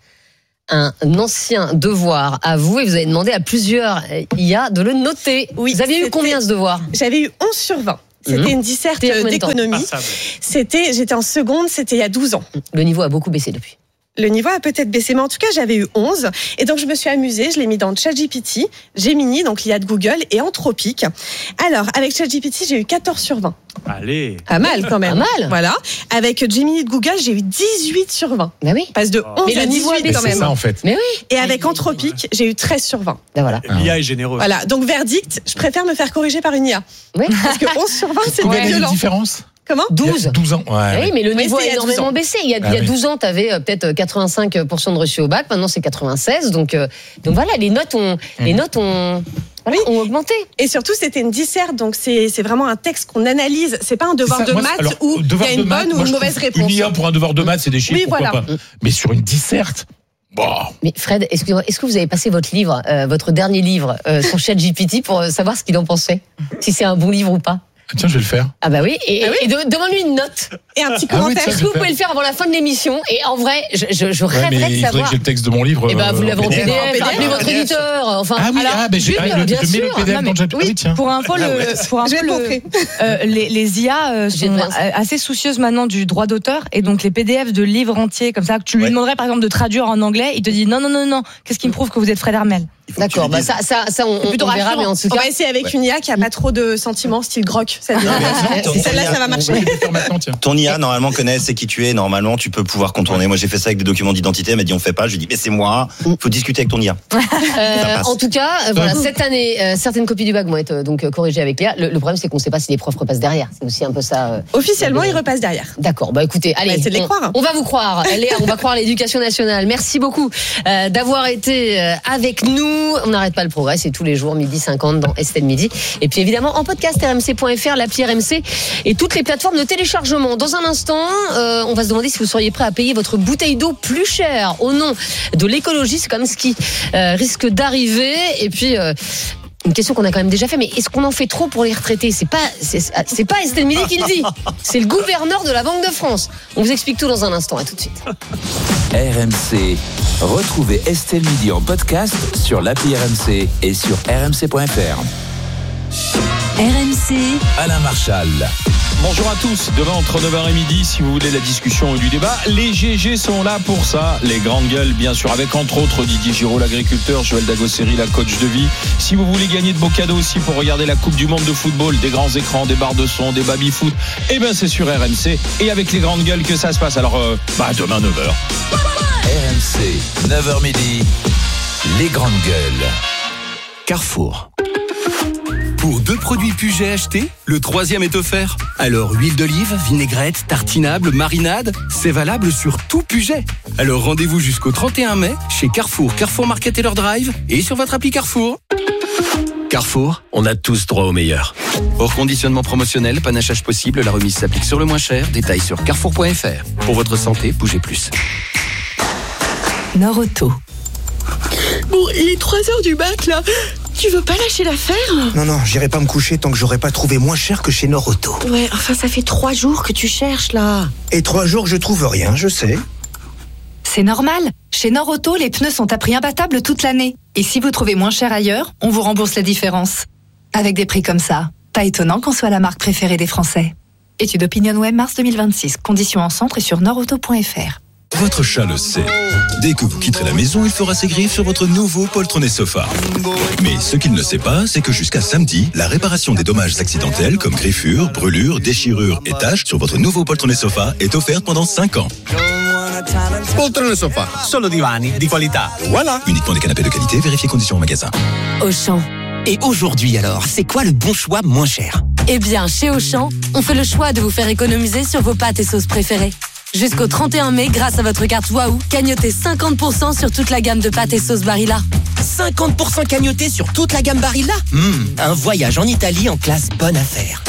un ancien devoir à vous et vous avez demandé à plusieurs I A de le noter. Oui, vous aviez eu combien ce devoir ? J'avais eu onze sur vingt. C'était mmh. une disserte d'économie. C'était, j'étais en seconde, c'était il y a douze ans. Le niveau a beaucoup baissé depuis. Le niveau a peut-être baissé, mais en tout cas, j'avais eu onze. Et donc, je me suis amusée, je l'ai mis dans ChatGPT, Gemini, donc l'I A de Google, et Anthropic. Alors, avec ChatGPT, j'ai eu quatorze sur vingt. Allez. Pas mal, quand même. Pas mal. Voilà. Avec Gemini de Google, j'ai eu dix-huit sur vingt. Bah oui. Passe de onze à dix-huit, quand même. C'est ça, en fait. Mais oui. Et avec Anthropic, j'ai eu treize sur vingt. Ben voilà. L'I A est généreux. Voilà. Donc, verdict, je préfère me faire corriger par une I A. Oui. Parce que onze sur vingt, c'est ouais. violent. Il y a une différence. Comment ? douze. douze ans. Ouais. Oui, mais le niveau oui, a énormément baissé. Il y a, ah, il y a oui. douze ans, tu avais peut-être quatre-vingt-cinq pour cent de reçus au bac. Maintenant, c'est quatre-vingt-seize. Donc, euh, donc voilà, les notes ont, mmh. les notes ont, voilà, oui. ont augmenté. Et surtout, c'était une disserte. Donc, c'est, c'est vraiment un texte qu'on analyse. C'est pas un devoir ça, de moi, maths alors, où il y a une bonne maths, ou une mauvaise réponse. Une I A pour un devoir de maths, c'est des chiffres. Oui, voilà. Pas. Mais sur une disserte. Bon. Mais Fred, est-ce que, est-ce que vous avez passé votre livre, euh, votre dernier livre, euh, sur ChatGPT pour savoir ce qu'il en pensait ? Si c'est un bon livre ou pas ? Tiens, je vais le faire. Ah bah oui, et, ah oui et de, demande-lui une note et un petit commentaire. Ah oui, est-ce que vous pouvez le faire avant la fin de l'émission ? Et en vrai, je, je, je rêverais ouais, mais de savoir. Il faudrait que j'ai le texte de mon livre. Et bah vous l'avez en P D F, appelez votre éditeur. Enfin, ah oui, alors, ah, ben, juste, je, bien je sûr. mets le P D F non, dans le chat. Oui, oui, tiens. Pour info, le, pour info, le, euh, les, les I A euh, sont assez soucieuses maintenant du droit d'auteur et donc les P D F de livres entiers comme ça que tu lui ouais. demanderais par exemple de traduire en anglais, il te dit non non non non. Qu'est-ce qui me prouve que vous êtes Fred Hermel ? D'accord, bah ça, ça, ça, on, on verra, mais en tout cas. On va essayer avec ouais. une I A qui a pas trop de sentiments, style grok. Celle-là, ça va marcher. Ton I A, normalement, connaît c'est qui tu es. Normalement, tu peux pouvoir contourner. Moi, j'ai fait ça avec des documents d'identité. Elle m'a dit, on fait pas. Je lui ai dit, mais c'est moi. Faut discuter avec ton I A. Euh, en tout cas, euh, voilà, cette année, euh, certaines copies du bac vont être euh, donc corrigées avec Léa. Le, le problème, c'est qu'on sait pas si les profs repassent derrière. C'est aussi un peu ça. Euh, Officiellement, ils repassent derrière. D'accord. Bah, écoutez, allez. Bah, c'est de les croire. On, on va vous croire. Léa, on va croire l'éducation nationale. Merci beaucoup euh, d'avoir été euh, avec nous. On n'arrête pas le progrès. C'est tous les jours, midi cinquante dans Estelle Midi. Et puis évidemment, en podcast, R M C point F R, l'appli R M C et toutes les plateformes de téléchargement. Dans un instant, euh, on va se demander si vous seriez prêt à payer votre bouteille d'eau plus cher au nom de l'écologie. C'est comme ce qui euh, risque d'arriver. Et puis, euh, une question qu'on a quand même déjà fait, mais est-ce qu'on en fait trop pour les retraités ? C'est pas, c'est, c'est pas Estelle Midi qui le dit. C'est le gouverneur de la Banque de France. On vous explique tout dans un instant. À tout de suite. R M C. Retrouvez Estelle Midi en podcast sur l'appli R M C et sur R M C point F R. R M C. Alain Marchal. Bonjour à tous. Demain entre neuf heures et midi, si vous voulez la discussion et du débat, les G G sont là pour ça. Les grandes gueules, bien sûr, avec entre autres Didier Giraud, l'agriculteur, Joël Dagosseri, la coach de vie. Si vous voulez gagner de beaux cadeaux aussi pour regarder la Coupe du Monde de football, des grands écrans, des barres de son, des baby-foot, eh ben c'est sur R M C et avec les grandes gueules que ça se passe. Alors, euh, bah demain neuf heures. R M C, neuf heures midi, les grandes gueules. Carrefour. Pour deux produits Puget achetés, le troisième est offert. Alors huile d'olive, vinaigrette, tartinable, marinade, c'est valable sur tout Puget. Alors rendez-vous jusqu'au trente et un mai chez Carrefour, Carrefour Market et leur drive et sur votre appli Carrefour. Carrefour, on a tous droit au meilleur. Hors conditionnement promotionnel, panachage possible, la remise s'applique sur le moins cher. Détails sur carrefour point F R. Pour votre santé, bougez plus. Nord-Auto. Bon, il est trois heures du mat là. Tu veux pas lâcher l'affaire ? Non, non, j'irai pas me coucher tant que j'aurai pas trouvé moins cher que chez Nord-Auto. Ouais, enfin ça fait trois jours que tu cherches là. Et trois jours que je trouve rien, je sais. C'est normal. Chez Nord-Auto, les pneus sont à prix imbattable toute l'année. Et si vous trouvez moins cher ailleurs, on vous rembourse la différence. Avec des prix comme ça, pas étonnant qu'on soit la marque préférée des Français. Étude OpinionWay mars deux mille vingt-six. Conditions en centre et sur nordauto point F R. Votre chat le sait. Dès que vous quitterez la maison, il fera ses griffes sur votre nouveau poltronné sofa. Mais ce qu'il ne sait pas, c'est que jusqu'à samedi, la réparation des dommages accidentels comme griffures, brûlures, déchirures et taches sur votre nouveau poltronné sofa est offerte pendant cinq ans. Poltrone sofa, solo divani di qualità. Voilà. Uniquement des canapés de qualité, vérifiez conditions au magasin. Auchan. Et aujourd'hui alors, c'est quoi le bon choix moins cher ? Eh bien, chez Auchan, on fait le choix de vous faire économiser sur vos pâtes et sauces préférées. Jusqu'au trente et un mai, grâce à votre carte Waouh, cagnotez cinquante pour cent sur toute la gamme de pâtes et sauces Barilla. cinquante pour cent cagnoté sur toute la gamme Barilla ? mmh, Un voyage en Italie en classe bonne affaire.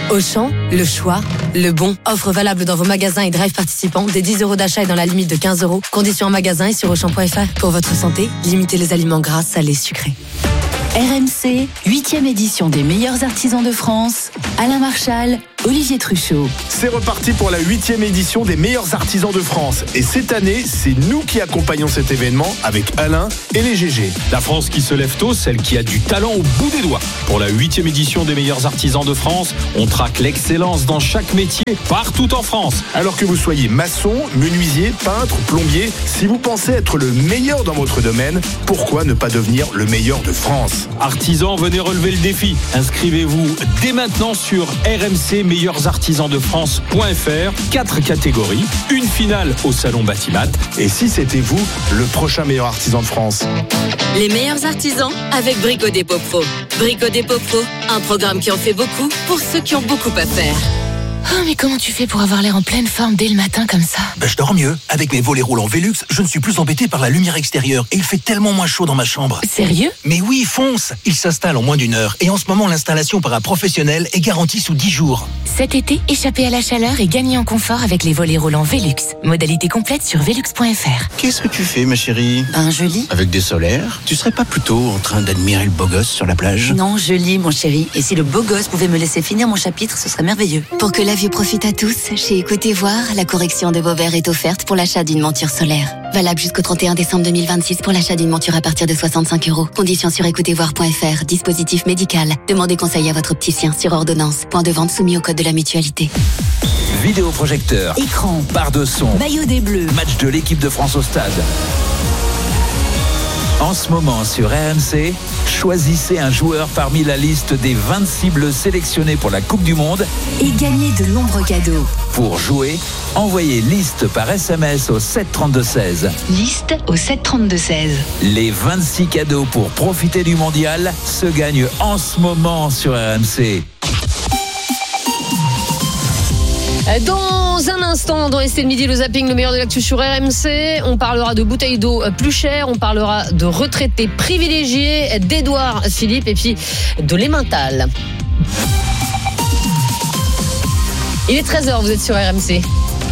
Auchan, le choix, le bon. Offre valable dans vos magasins et drive participants dès dix euros d'achat et dans la limite de quinze euros. Conditions en magasin et sur auchan point f r. Pour votre santé, limitez les aliments gras, salés, sucrés. R M C, huitième édition des meilleurs artisans de France. Alain Marchal, Olivier Truchot. C'est reparti pour la huitième édition des meilleurs artisans de France. Et cette année, c'est nous qui accompagnons cet événement avec Alain et les G G. La France qui se lève tôt, celle qui a du talent au bout des doigts. Pour la huitième édition des meilleurs artisans de France, on traque l'excellence dans chaque métier, partout en France. Alors que vous soyez maçon, menuisier, peintre, plombier, si vous pensez être le meilleur dans votre domaine, pourquoi ne pas devenir le meilleur de France ? Artisans, venez relever le défi. Inscrivez-vous dès maintenant sur r m c meilleurs artisans de france point f r. Quatre catégories, une finale au salon Batimat. Et si c'était vous, le prochain meilleur artisan de France? Les meilleurs artisans avec Brico Dépôt Pro. Brico Dépôt Pro, un programme qui en fait beaucoup pour ceux qui ont beaucoup à faire. Oh, mais comment tu fais pour avoir l'air en pleine forme dès le matin comme ça? Ben, je dors mieux. Avec mes volets roulants Velux, je ne suis plus embêté par la lumière extérieure et il fait tellement moins chaud dans ma chambre. Sérieux? Mais oui, fonce! Il s'installe en moins d'une heure et en ce moment, l'installation par un professionnel est garantie sous dix jours. Cet été, échappez à la chaleur et gagnez en confort avec les volets roulants Velux. Modalité complète sur velux point f r. Qu'est-ce que tu fais, ma chérie? Ben, je lis. Avec des solaires? Tu serais pas plutôt en train d'admirer le beau gosse sur la plage? Non, je lis, mon chéri. Et si le beau gosse pouvait me laisser finir mon chapitre, ce serait merveilleux. Pour que la vue profite à tous, chez Côté Voir, la correction de vos verres est offerte pour l'achat d'une monture solaire. Valable jusqu'au trente et un décembre deux mille vingt-six pour l'achat d'une monture à partir de soixante-cinq euros. Conditions sur écoutez voir point f r. Dispositif médical. Demandez conseil à votre opticien sur ordonnance. Point de vente soumis au code de la mutualité. Vidéoprojecteur, Écran, barre de son, maillot des Bleus, match de l'équipe de France au stade. En ce moment sur R M C, choisissez un joueur parmi la liste des vingt-six bleus sélectionnés pour la Coupe du Monde et gagnez de nombreux cadeaux. Pour jouer, envoyez liste par S M S au sept trente-deux seize. Liste au sept trente-deux seize. Les vingt-six cadeaux pour profiter du mondial se gagnent en ce moment sur R M C. Dans un instant, dans Estelle Midi, le zapping, le meilleur de l'actu sur R M C, on parlera de bouteilles d'eau plus chères, on parlera de retraités privilégiés, d'Edouard Philippe et puis de l'Emmental. Il est treize heures, vous êtes sur R M C.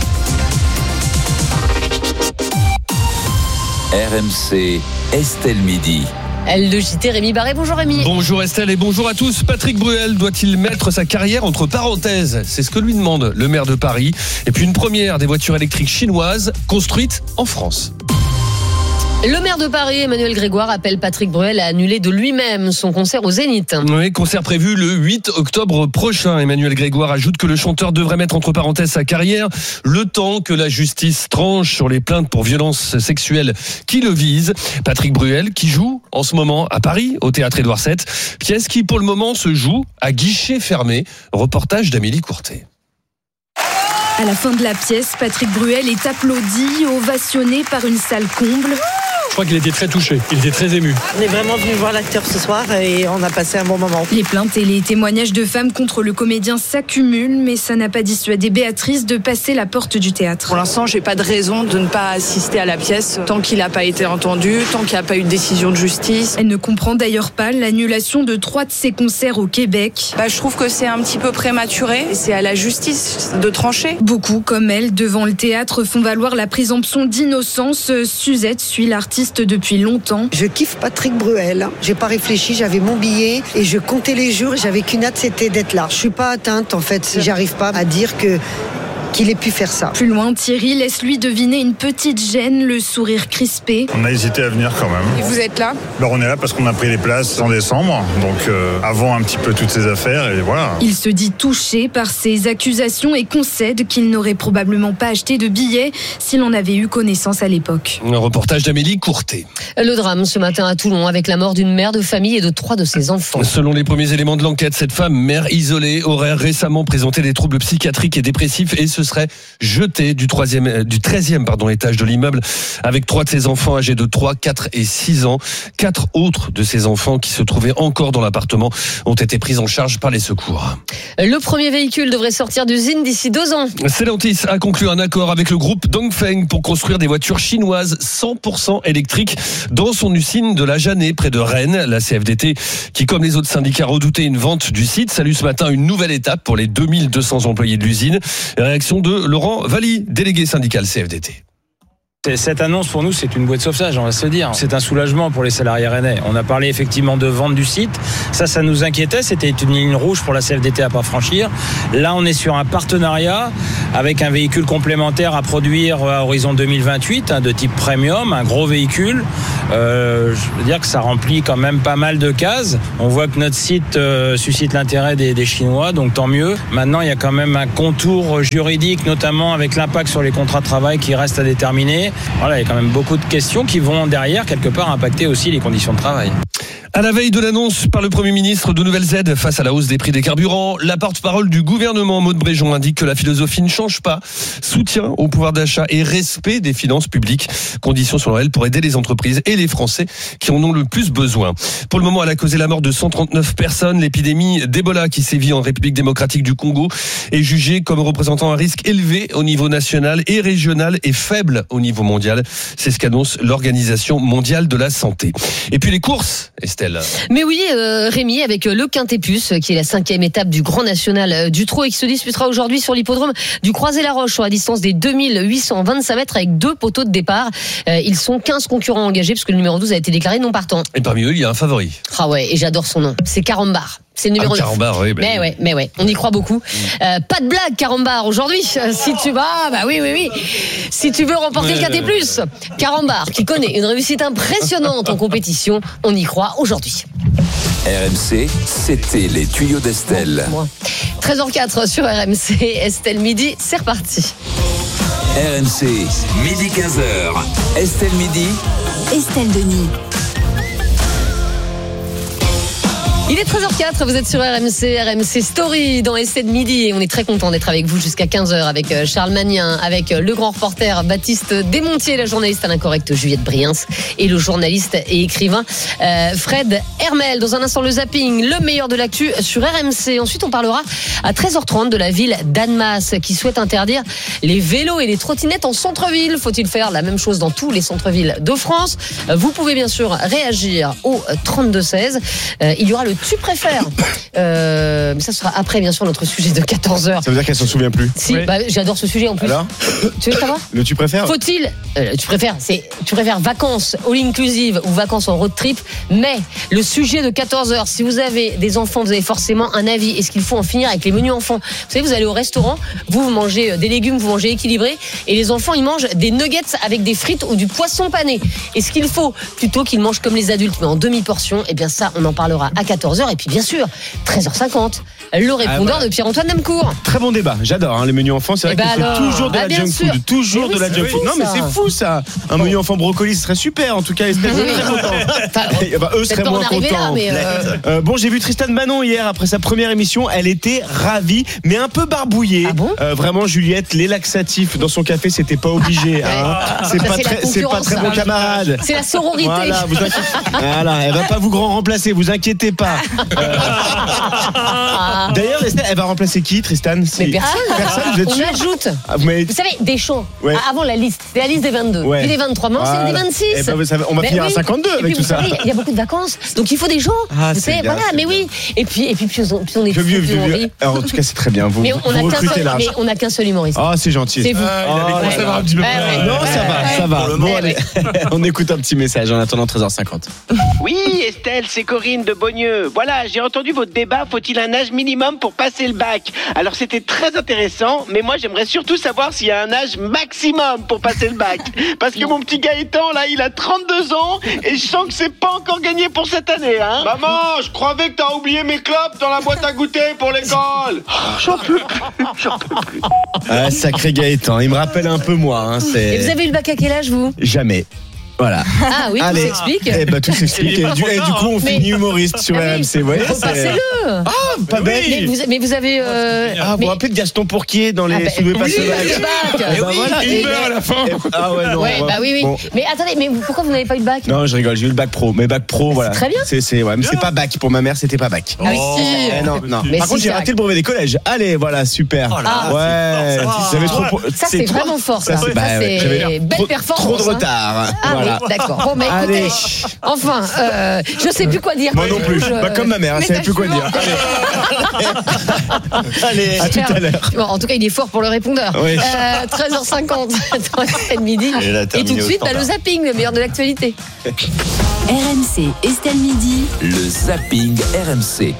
R M C, Estelle Midi. Le J T, Rémi Barré. Bonjour Rémi. Bonjour Estelle et bonjour à tous. Patrick Bruel doit-il mettre sa carrière entre parenthèses? C'est ce que lui demande le maire de Paris. Et puis une première des voitures électriques chinoises construites en France. Le maire de Paris, Emmanuel Grégoire, appelle Patrick Bruel à annuler de lui-même son concert au Zénith. Oui, concert prévu le huit octobre prochain. Emmanuel Grégoire ajoute que le chanteur devrait mettre entre parenthèses sa carrière le temps que la justice tranche sur les plaintes pour violences sexuelles qui le visent. Patrick Bruel qui joue en ce moment à Paris, au théâtre Édouard sept. Pièce qui pour le moment se joue à guichet fermé. Reportage d'Amélie Courtet. À la fin de la pièce, Patrick Bruel est applaudi, ovationné par une salle comble. Je crois qu'il était très touché, il était très ému. On est vraiment venu voir l'acteur ce soir et on a passé un bon moment. Les plaintes et les témoignages de femmes contre le comédien s'accumulent, mais ça n'a pas dissuadé Béatrice de passer la porte du théâtre. Pour l'instant, j'ai pas de raison de ne pas assister à la pièce tant qu'il n'a pas été entendu, tant qu'il n'y a pas eu de décision de justice. Elle ne comprend d'ailleurs pas l'annulation de trois de ses concerts au Québec. Bah, je trouve que c'est un petit peu prématuré. C'est à la justice de trancher. Beaucoup, comme elle, devant le théâtre, font valoir la présomption d'innocence. Suzette suit l'artiste depuis longtemps. Je kiffe Patrick Bruel. J'ai pas réfléchi, j'avais mon billet et je comptais les jours. J'avais qu'une hâte, c'était d'être là. Je suis pas atteinte en fait. Si j'arrive pas à dire que qu'il ait pu faire ça. Plus loin, Thierry laisse lui deviner une petite gêne, le sourire crispé. On a hésité à venir quand même. Et vous êtes là ? Ben, on est là parce qu'on a pris les places en décembre, donc euh, avant un petit peu toutes ces affaires et voilà. Il se dit touché par ces accusations et concède qu'il n'aurait probablement pas acheté de billets s'il en avait eu connaissance à l'époque. Un reportage d'Amélie Courtet. Le drame ce matin à Toulon avec la mort d'une mère de famille et de trois de ses enfants. Selon les premiers éléments de l'enquête, cette femme, mère isolée, aurait récemment présenté des troubles psychiatriques et dépressifs et se serait jeté du troisième, du treizième pardon, étage de l'immeuble avec trois de ses enfants âgés de trois, quatre et six ans. Quatre autres de ses enfants qui se trouvaient encore dans l'appartement ont été pris en charge par les secours. Le premier véhicule devrait sortir d'usine d'ici deux ans. Stellantis a conclu un accord avec le groupe Dongfeng pour construire des voitures chinoises cent pour cent électriques dans son usine de la Jeannet près de Rennes. La C F D T, qui comme les autres syndicats redoutait une vente du site, salue ce matin une nouvelle étape pour les deux mille deux cents employés de l'usine. Réaction de Laurent Valli, délégué syndical C F D T. Cette annonce pour nous c'est une bouée de sauvetage, on va se dire. C'est un soulagement pour les salariés rennais. On a parlé effectivement de vente du site. Ça, ça nous inquiétait. C'était une ligne rouge pour la C F D T à pas franchir. Là, on est sur un partenariat avec un véhicule complémentaire à produire à horizon deux mille vingt-huit, hein, de type premium, un gros véhicule. Euh, je veux dire que ça remplit quand même pas mal de cases. On voit que notre site euh, suscite l'intérêt des, des Chinois, donc tant mieux. Maintenant, il y a quand même un contour juridique, notamment avec l'impact sur les contrats de travail qui reste à déterminer. Voilà, il y a quand même beaucoup de questions qui vont derrière, quelque part, impacter aussi les conditions de travail. À la veille de l'annonce par le Premier ministre de nouvelles aides face à la hausse des prix des carburants, la porte-parole du gouvernement, Maud Bréjon, indique que la philosophie ne change pas. Soutien au pouvoir d'achat et respect des finances publiques. Conditions selon elle pour aider les entreprises et les Français qui en ont le plus besoin. Pour le moment, elle a causé la mort de cent trente-neuf personnes. L'épidémie d'Ebola qui sévit en République démocratique du Congo est jugée comme représentant un risque élevé au niveau national et régional et faible au niveau mondial. C'est ce qu'annonce l'Organisation mondiale de la santé. Et puis les courses, Estelle. Mais oui, euh, Rémi, avec le Quintet-Puce, qui est la cinquième étape du Grand National du Trot et qui se disputera aujourd'hui sur l'hippodrome du Croisé-la-Roche sur la distance des deux mille huit cent vingt-cinq mètres avec deux poteaux de départ. Euh, ils sont quinze concurrents engagés puisque le numéro douze a été déclaré non partant. Et parmi eux, il y a un favori. Ah ouais, et j'adore son nom. C'est Carambar. C'est le numéro ah, Carambar, oui, bah, mais ouais, mais ouais, on y croit beaucoup. Euh, pas de blague, Carambar, aujourd'hui. Euh, si tu vas, bah oui, oui, oui. Si tu veux remporter ouais, le Quintet Plus, Carambar, qui connaît une réussite impressionnante en compétition, on y croit aujourd'hui. R M C, c'était les tuyaux d'Estelle. treize heures quatre sur R M C, Estelle Midi, c'est reparti. R M C, midi quinze heures. Estelle Midi. Estelle Denis. Il est treize heures quatre, vous êtes sur R M C, R M C Story dans Estelle Midi et on est très content d'être avec vous jusqu'à quinze heures avec Charles Magnien, avec le grand reporter Baptiste Desmontiers, la journaliste à l'incorrect Juliette Briens et le journaliste et écrivain euh, Fred Hermel. Dans un instant, le zapping, le meilleur de l'actu sur R M C. Ensuite, on parlera à treize heures trente de la ville d'Annemasse qui souhaite interdire les vélos et les trottinettes en centre-ville. Faut-il faire la même chose dans tous les centres-villes de France? Vous pouvez bien sûr réagir au trente-deux seize. Euh, il y aura le tu préfères. Euh, mais ça sera après, bien sûr, notre sujet de quatorze heures. Ça veut dire qu'elle s'en souvient plus. Si, oui. Bah, j'adore ce sujet en plus. Alors tu veux savoir? Le tu préfères? Faut-il, euh, tu préfères, c'est, tu préfères vacances all-inclusive ou vacances en road trip? Mais le sujet de quatorze heures, si vous avez des enfants, vous avez forcément un avis. Est-ce qu'il faut en finir avec les menus enfants? Vous savez, vous allez au restaurant, vous, vous mangez des légumes, vous mangez équilibré, et les enfants, ils mangent des nuggets avec des frites ou du poisson pané. Est-ce qu'il faut plutôt qu'ils mangent comme les adultes, mais en demi-portion? Eh bien, ça, on en parlera à quatorze heures. Et puis, bien sûr, treize heures cinquante, le répondeur ah bah. de Pierre-Antoine Namcourt. Très bon débat, j'adore hein, les menus enfants. C'est vrai bah qu'il faut alors, toujours de bah la junk sûr. food, toujours oui, de la junk food. Non mais c'est fou ça. Un bon. menu enfant brocoli, ce serait super. En tout cas, Estelle serait très content. Bah, eux seraient moins contents. Là, mais euh... Euh, bon, j'ai vu Tristan Manon hier après sa première émission. Elle était ravie, mais un peu barbouillée. Ah bon euh, vraiment, Juliette, les laxatifs dans son café, c'était pas obligé. Hein. C'est, pas très, c'est pas très bon camarade. C'est la sororité. Voilà, vous inquiétez... voilà, elle va pas vous grand remplacer. Vous inquiétez pas. Euh... D'ailleurs, Estelle, elle va remplacer qui, Tristan? Mais personne. Personne, vous êtes On sûr? ajoute. Ah, vous, m'avez... vous savez, Deschamps, ouais. avant la liste, c'était la liste des vingt-deux, ouais. puis des vingt-trois, mais voilà. C'est des vingt-six. Eh ben, vous savez, on va mais finir oui. à cinquante-deux avec tout ça. Il y a beaucoup de vacances, donc il faut des gens. Ah, vous savez, bien, voilà, mais bien. oui. Et puis, et puis, puis on, puis on est vieux, vieux, vieux, vieux. Alors, en tout cas, c'est très bien. Vous, mais on vous a recrutez seul, large. Mais on n'a qu'un seul humoriste. Ah, c'est gentil. C'est vous. Non, ça va, ça va. Bon, allez, on écoute un petit message en attendant treize heures cinquante. Oui, Estelle, c'est Corinne de Beaugneux. Voilà, j'ai entendu votre débat. Faut-il un âge minimum pour passer le bac? Alors, c'était très intéressant, mais moi, j'aimerais surtout savoir s'il y a un âge maximum pour passer le bac. Parce que mon petit Gaëtan, là, il a trente-deux ans et je sens que c'est pas encore gagné pour cette année, hein. Maman, je croyais que t'as oublié mes clopes dans la boîte à goûter pour l'école. Oh, j'en peux plus, j'en peux plus. Ah, sacré Gaëtan, il me rappelle un peu moi. Hein, c'est... Et vous avez eu le bac à quel âge, vous? Jamais. Voilà. Ah oui, Allez. tout s'explique. Eh ben, tout s'explique. Et du, et du coup, on Mais- finit humoriste sur Ah R M C. oui, Ouais, repassez-le. Ah, pas bête. Mais vous, mais vous avez. euh, Ah, vous mais- vous rappelez de Gaston Pourquier dans les Ah, bah, soulevés oui, pas le sauvages bac. Eh ben, Oui, voilà. il Et- meurt à la fin. et- Ah ouais, non. Ouais, on va- bah oui, oui. Bon. Mais attendez, mais pourquoi vous n'avez pas eu de bac? Non, je rigole, j'ai eu le bac pro. Mais bac pro, voilà. très bien. C'est, c'est, ouais, mais c'est pas bac. Pour ma mère, c'était pas bac. Ah oui, si. Eh non, non. Mais Par si, contre, j'ai c'est raté le brevet des collèges. Allez, voilà, super. Oh là là, ouais. c'est fort, ça. J'avais trop. Ça, c'est trop- vraiment fort, ça. c'est- Ça, bah, c'est j'avais belle trop- performance, Trop de hein. retard. Ah Voilà. oui, d'accord. Bon, mais écoutez, Allez. enfin, euh, je sais plus quoi dire. Moi non plus. Je- Bah, comme ma mère, elle savait plus quoi dire. Allez, à tout à l'heure. Bon, en tout cas, il est fort pour le répondeur. Oui. Euh, treize heures cinquante, dans Estelle Midi. Et là, Et tout terminé de au suite, bah, le standard. zapping, le meilleur de l'actualité. R M C, Estelle Midi. Le zapping R M C.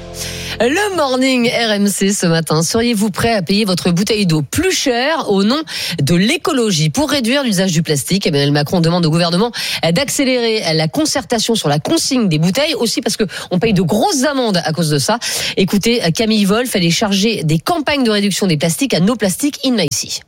Le morning R M C ce matin. Seriez-vous prêt à payer votre bouteille d'eau plus cher au nom de l'écologie? Pour réduire l'usage du plastique, Emmanuel Macron demande au gouvernement d'accélérer la concertation sur la consigne des bouteilles, aussi parce qu'on paye de grosses amendes à cause de ça. Écoutez, Camille Wolf, elle est chargée des campagnes de réduction des plastiques à No Plastic in Ici.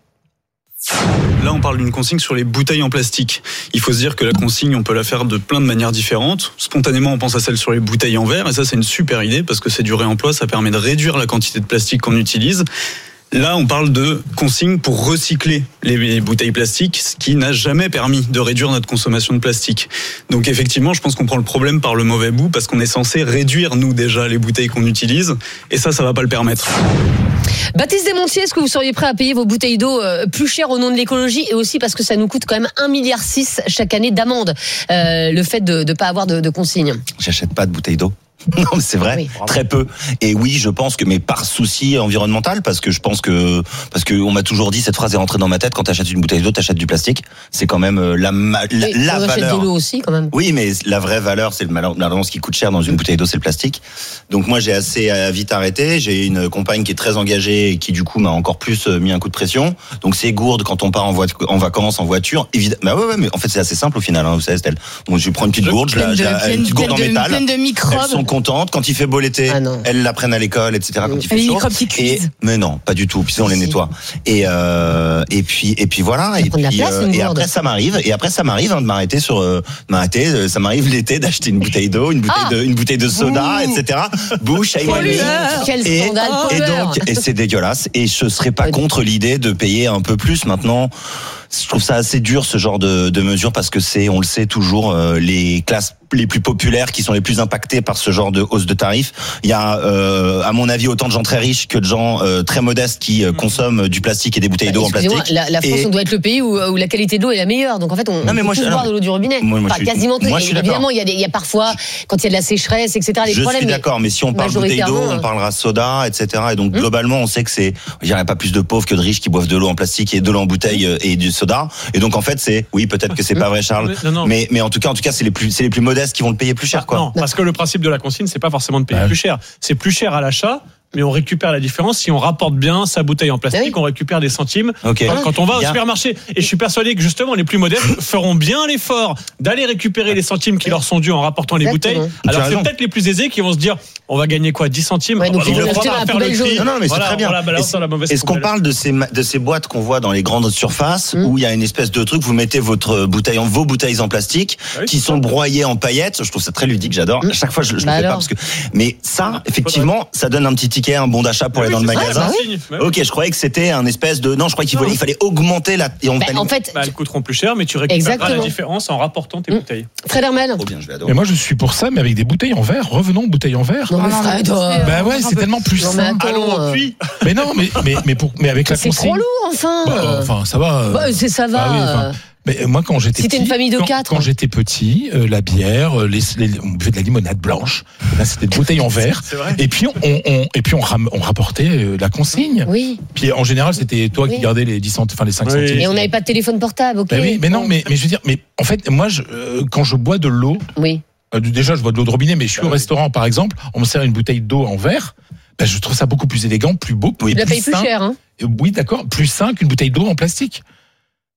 Là, on parle d'une consigne sur les bouteilles en plastique. Il faut se dire que la consigne, on peut la faire de plein de manières différentes. Spontanément, on pense à celle sur les bouteilles en verre, et ça, c'est une super idée parce que c'est du réemploi, ça permet de réduire la quantité de plastique qu'on utilise. Là, on parle de consigne pour recycler les bouteilles plastiques, ce qui n'a jamais permis de réduire notre consommation de plastique. Donc effectivement, je pense qu'on prend le problème par le mauvais bout parce qu'on est censé réduire, nous, déjà, les bouteilles qu'on utilise, et ça, ça va pas le permettre. Baptiste Desmontiers, est-ce que vous seriez prêt à payer vos bouteilles d'eau euh, plus cher au nom de l'écologie, et aussi parce que ça nous coûte quand même un virgule six milliard chaque année d'amende, euh, le fait de ne pas avoir de, de consigne? J'achète pas de bouteille d'eau. Non, mais c'est vrai, Oui. très peu. Et oui, je pense que, mais par souci environnemental, parce que je pense que, parce que on m'a toujours dit, cette phrase est rentrée dans ma tête, quand t'achètes une bouteille d'eau, t'achètes du plastique. C'est quand même euh, la, ma- la, Oui, la on achète valeur. de l'eau aussi quand même. Oui, mais la vraie valeur, c'est le malheur. Malheureusement, ce qui coûte cher dans une bouteille d'eau, c'est le plastique. Donc moi, j'ai assez euh, vite arrêté. J'ai une compagne qui est très engagée et qui, du coup, m'a encore plus euh, mis un coup de pression. Donc c'est gourde quand on part en, voiture, en vacances en voiture. Évidemment, bah ouais, ouais, mais en fait, c'est assez simple au final, hein, vous savez, Estelle. Donc je prends une petite gourde, je la, Pleine je de- la- pleine- une petite gourde en pleine de- métal. pleine de microbes. Elles sont contentes. Quand il fait beau l'été, Ah non. elles la prennent à l'école, et cetera. Quand il fait Les chaud. microbes qui Et, cuisent. mais non, pas du tout. Puis on les Si. nettoie. Et euh, et puis et puis voilà. Et prend de la puis place, euh, une et gourde. après ça m'arrive. Et après ça m'arrive hein, de m'arrêter sur euh, de m'arrêter. euh, Ça m'arrive l'été d'acheter une bouteille d'eau, une bouteille Ah. de une bouteille de soda, et cetera. Bouche à Pollueur. Quel et, scandale et pollueur. donc et c'est dégueulasse. Et je serais pas Ouais. contre l'idée de payer un peu plus maintenant. Je trouve ça assez dur ce genre de, de mesures parce que c'est, on le sait toujours, euh, les classes les plus populaires qui sont les plus impactées par ce genre de hausse de tarifs. Il y a, euh, à mon avis, autant de gens très riches que de gens euh, très modestes qui euh, consomment du plastique et des bouteilles d'eau en Excusez-moi, plastique. la, la France, Et- on doit être le pays où, où la qualité de l'eau est la meilleure. Donc en fait, on Non, mais peut moi, tous je- boire alors, de l'eau du robinet. moi, moi, enfin, je suis- quasiment tous. moi, je suis d'accord. Évidemment, il y, a des, il y a parfois, quand il y a de la sécheresse, et cetera, les Je problèmes. suis d'accord, mais si on parle bouteille d'eau, majoritairement, on parlera soda, et cetera. Et donc globalement, on sait que c'est, il n'y aurait pas plus de pauvres que de riches qui boivent de l'eau en plastique et de l'eau en bouteille euh, et du soda. Et donc en fait, c'est, oui, peut-être que c'est pas vrai, Charles, Non, non. mais mais en tout cas, en tout cas, c'est les plus, c'est les plus modestes qui vont le payer plus cher, quoi. Non, parce que le principe de la consigne, c'est pas forcément de payer plus cher. C'est plus cher à l'achat, mais on récupère la différence. Si on rapporte bien sa bouteille en plastique, Oui. on récupère des centimes Ok. quand, quand on va au Bien. supermarché. Et je suis persuadé que justement, les plus modestes feront bien l'effort d'aller récupérer les centimes qui leur sont dus en rapportant les Exactement. bouteilles. Tu as Alors c'est raison. peut-être les plus aisés qui vont se dire, on va gagner quoi, dix centimes. Ouais, donc Ah bah, ils vont on va l'acheter pas dans la faire le poubelle tri. jaune. Non, non, mais Voilà, c'est très bien. on la balance dans la mauvaise Est-ce qu'on poubelle. parle de ces, ma- de ces boîtes qu'on voit dans les grandes surfaces Mm. où il y a une espèce de truc, vous mettez votre bouteille en, vos bouteilles en plastique oui, qui c'est sont broyées en paillettes. Je trouve ça très ludique, j'adore. À chaque fois, je, je Bah le fais pas alors. parce que, mais ça, effectivement, ça donne un petit ticket, un bon d'achat pour aller dans le Oui, c'est ça, magasin. bah oui. Bah oui. Ok, je croyais que c'était un espèce de, non, je croyais qu'il Non. fallait, il fallait augmenter la, et on Bah, fallait- en fait, Bah, elles coûteront plus cher, mais tu récupéreras Exactement. la différence en rapportant tes bouteilles. Fred Hermel. Trop bien, je vais adorer. Mais moi, je suis pour ça, mais avec des bouteilles en verre. Revenons aux bouteilles en verre. Non, mais Ah, Fred, non, euh, mais Bah ouais, c'est tellement plus Non, mais simple. attends, Allons euh, au puits. Mais non, mais, mais, mais, pour, mais avec la c'est consigne. trop lourd, enfin. Bah, enfin, ça va. euh, Bah, c'est ça va. bah oui, enfin, mais moi, quand j'étais Si petit, t'es une famille de quand, quatre. quand j'étais petit, euh, la bière, euh, les, les- on buvait de la limonade blanche. Là, c'était des bouteilles en verre. C'est vrai. Et puis on, on, on- et puis on, ram- on rapportait euh, la consigne. Oui. Puis en général, c'était toi Oui. qui gardais les dix centimes, enfin les cinq Oui. centimes. Et on n'avait pas de téléphone portable, ok. Ben oui, mais non, Bon. mais, mais je veux dire, mais en fait, moi, je, euh, quand je bois de l'eau, Oui. euh, déjà, je bois de l'eau de robinet, mais je suis au restaurant, par exemple, on me sert une bouteille d'eau en verre. Ben, je trouve ça beaucoup plus élégant, plus beau, Tu la payes plus sain. cher, hein. Euh, Oui, d'accord, plus sain qu'une bouteille d'eau en plastique.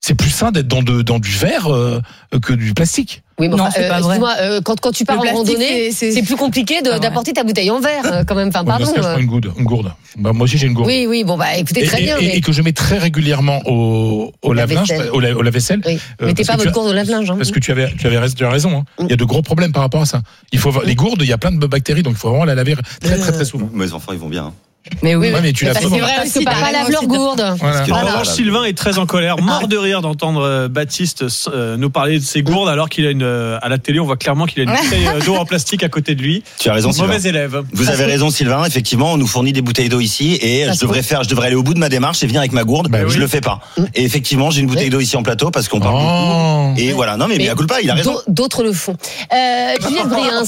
C'est plus sain d'être dans, de, dans du verre euh, que du plastique. Oui, mais non, enfin, c'est euh, pas vrai. excuse-moi, euh, quand, quand tu pars Le en plastique, randonnée, c'est- c'est, plus compliqué de, Ah ouais. d'apporter ta bouteille en verre, euh, quand même. Enfin, Oui, pardon. parce que je euh. prends une gourde. Une gourde. Bah, moi aussi, j'ai une gourde. Oui, oui, bon, bah, écoutez, Et, très et- bien. et- mais... et que je mets très régulièrement au, au lave-linge, lave-vaisselle. au, la- au lave-vaisselle. Oui. Euh, Mettez parce pas que votre tu as- gourde au lave-linge. Hein. Parce que tu avais, tu avais tu as raison. Hein. Il y a de gros problèmes par rapport à ça. Il faut les gourdes, il y a plein de bactéries, donc il faut vraiment la laver très très très souvent. Mes enfants, ils vont bien. Mais oui, Ouais, mais tu Mais l'as parce, souvent. c'est vrai Parce aussi, que papa pareil, lave moi leur aussi, gourde. Voilà. Parce que- En Voilà. revanche, Sylvain est très en colère, mort de rire d'entendre euh, Baptiste euh, nous parler de ses gourdes, alors qu'il a une euh, à la télé, on voit clairement qu'il a une bouteille euh, d'eau en plastique à côté de lui. Tu as raison, Mauvais Sylvain. élève. Vous avez raison, Sylvain. Effectivement, on nous fournit des bouteilles d'eau ici et je devrais faire, je devrais aller au bout de ma démarche et venir avec ma gourde. Bah oui. Je le fais pas. Et effectivement, j'ai une bouteille d'eau ici en plateau parce qu'on parle Oh. beaucoup. Et voilà. Non, mais, mais à culpa, il a raison. d'au- D'autres le font. Euh, Juliette Briens.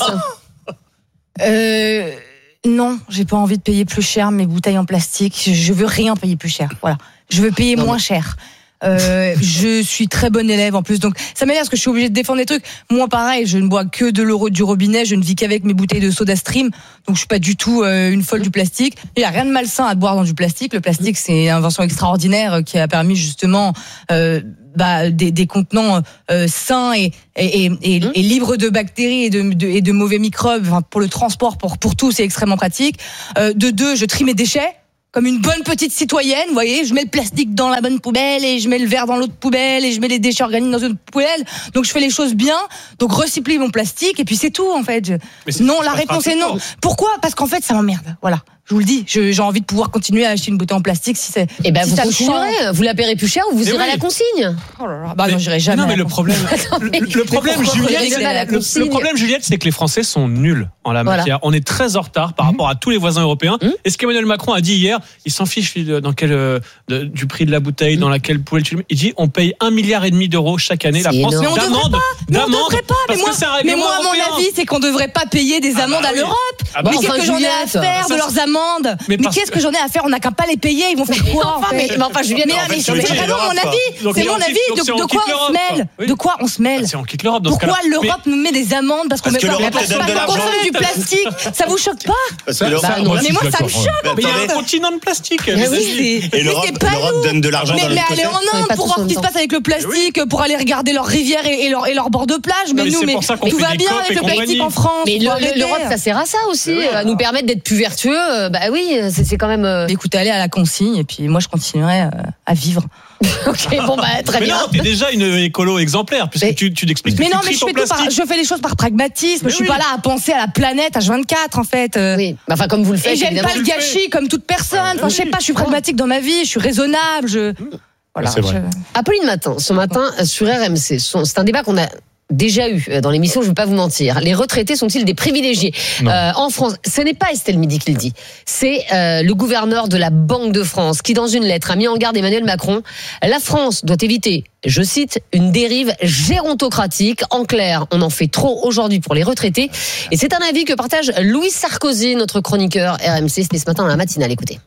Euh, non, j'ai pas envie de payer plus cher mes bouteilles en plastique. Je, je veux rien payer plus cher. Voilà, je veux payer Non, moins mais- cher. Euh, je suis très bonne élève en plus, donc ça m'énerve parce que je suis obligée de défendre des trucs. Moi, pareil, je ne bois que de l'eau du robinet, je ne vis qu'avec mes bouteilles de Soda Stream, donc je suis pas du tout euh, une folle du plastique. Il y a rien de malsain à boire dans du plastique. Le plastique, c'est une invention extraordinaire qui a permis justement euh, bah, des, des contenants euh, sains et, et, et, et, et libres de bactéries et de, de, et de mauvais microbes. Enfin, pour le transport, pour, pour tout, c'est extrêmement pratique. Euh, de deux, je trie mes déchets. Comme une bonne petite citoyenne, vous voyez, je mets le plastique dans la bonne poubelle et je mets le verre dans l'autre poubelle et je mets les déchets organiques dans une autre poubelle. Donc je fais les choses bien. Donc recycler mon plastique et puis c'est tout en fait. Je... Non, la réponse est non. Pourquoi ? Parce qu'en fait ça m'emmerde. Voilà. Je vous le dis, je, j'ai envie de pouvoir continuer à acheter une bouteille en plastique si c'est. Eh ben, si vous ça me continuerez. change. Vous la paierez plus cher ou vous Mais irez oui. à la consigne. Oh là là. Bah non, j'irai jamais. Non, mais à la le problème, le, le problème, pourquoi Juliette, vous irez à la c'est- le, consigne le problème, Juliette, c'est que les Français sont nuls en la Voilà. matière. On est très en retard par rapport à tous les voisins européens. Et ce qu'Emmanuel Macron a dit hier, il s'en fiche de- dans quel, euh, de- du prix de la bouteille, dans laquelle poubelle tu le mets. Il dit, on paye un milliard et demi d'euros chaque année. La C'est France énorme. Mais on devrait d'amende, pas. Mais on d'amende, devrait pas. Mais parce moi, que c'est un mais règlement moi, à mon européen. avis, c'est qu'on devrait pas payer des amendes bah à oui. l'Europe. Ah bah mais enfin, qu'est-ce que j'en ai à Juliette, faire ça, de leurs amendes mais Mais, parce qu'est-ce que- que j'en ai à faire On n'a qu'à pas les payer. Ils vont faire quoi Enfin, en mais, fait mais enfin, Juliette, Mais, en non, fait, mais tu c'est veux dire vraiment l'Europe, mon quoi. avis. Donc, C'est si mon on avis. quitte- donc, De, si on de quoi quitte on se l'Europe, mêle quoi. De quoi on se mêle Ah, c'est on quitte l'Europe dans ce Pourquoi cas-là. l'Europe nous met des amendes parce qu'on Parce met que pas l'Europe parce te donne qu'on de l'argent. consomme du plastique Ça vous choque pas Parce que Ça, l'Europe- ça, Bah, moi, Mais je moi, suis ça me d'accord. choque. Mais Mais il y a attendez. un continent de plastique. Mais Mais oui, vas-y. Et Mais l'Europe, c'est pas l'Europe nous. donne de l'argent Mais, dans mais l'autre aller côté. en On est Inde pas pour tous voir en ce qui se même passe avec le plastique, pour aller regarder leurs rivières et, et leurs et leurs bords de plage. Mais mais nous, c'est mais pour ça qu'on tout fait va des bien COP avec et le plastique compagnie. en France. Mais faut le- arrêter. l'Europe, ça sert à ça aussi, à nous permettre d'être plus vertueux. Euh, Bah oui, c'est c'est quand même. euh, Écoutez, allez à la consigne et puis moi je continuerai euh, à vivre. Ok, bon bah très Mais bien. non, t'es déjà une écolo exemplaire, puisque Mais- tu, tu t'expliques. Mais que non, tu mais tries je ton fais tout par, plastique. je fais les choses par pragmatisme. Mais je suis oui. pas là à penser à la planète H vingt-quatre en fait. euh. Oui, bah, enfin comme vous le faites. Et j'aime évidemment. pas le gâchis comme toute personne. Enfin, je sais pas, je suis pragmatique dans ma vie, je suis raisonnable. Je... Voilà. C'est vrai. je- Apolline Matin, ce matin sur R M C, son- c'est un débat qu'on a déjà eu dans l'émission, je ne vais pas vous mentir. Les retraités sont-ils des privilégiés euh, en France? Ce n'est pas Estelle Midi qui le dit, c'est euh, le gouverneur de la Banque de France qui, dans une lettre, a mis en garde Emmanuel Macron. La France doit éviter, je cite, une dérive gérontocratique. En clair, on en fait trop aujourd'hui pour les retraités. Et c'est un avis que partage Louis Sarkozy, notre chroniqueur R M C. C'était ce matin dans la matinale. Écoutez.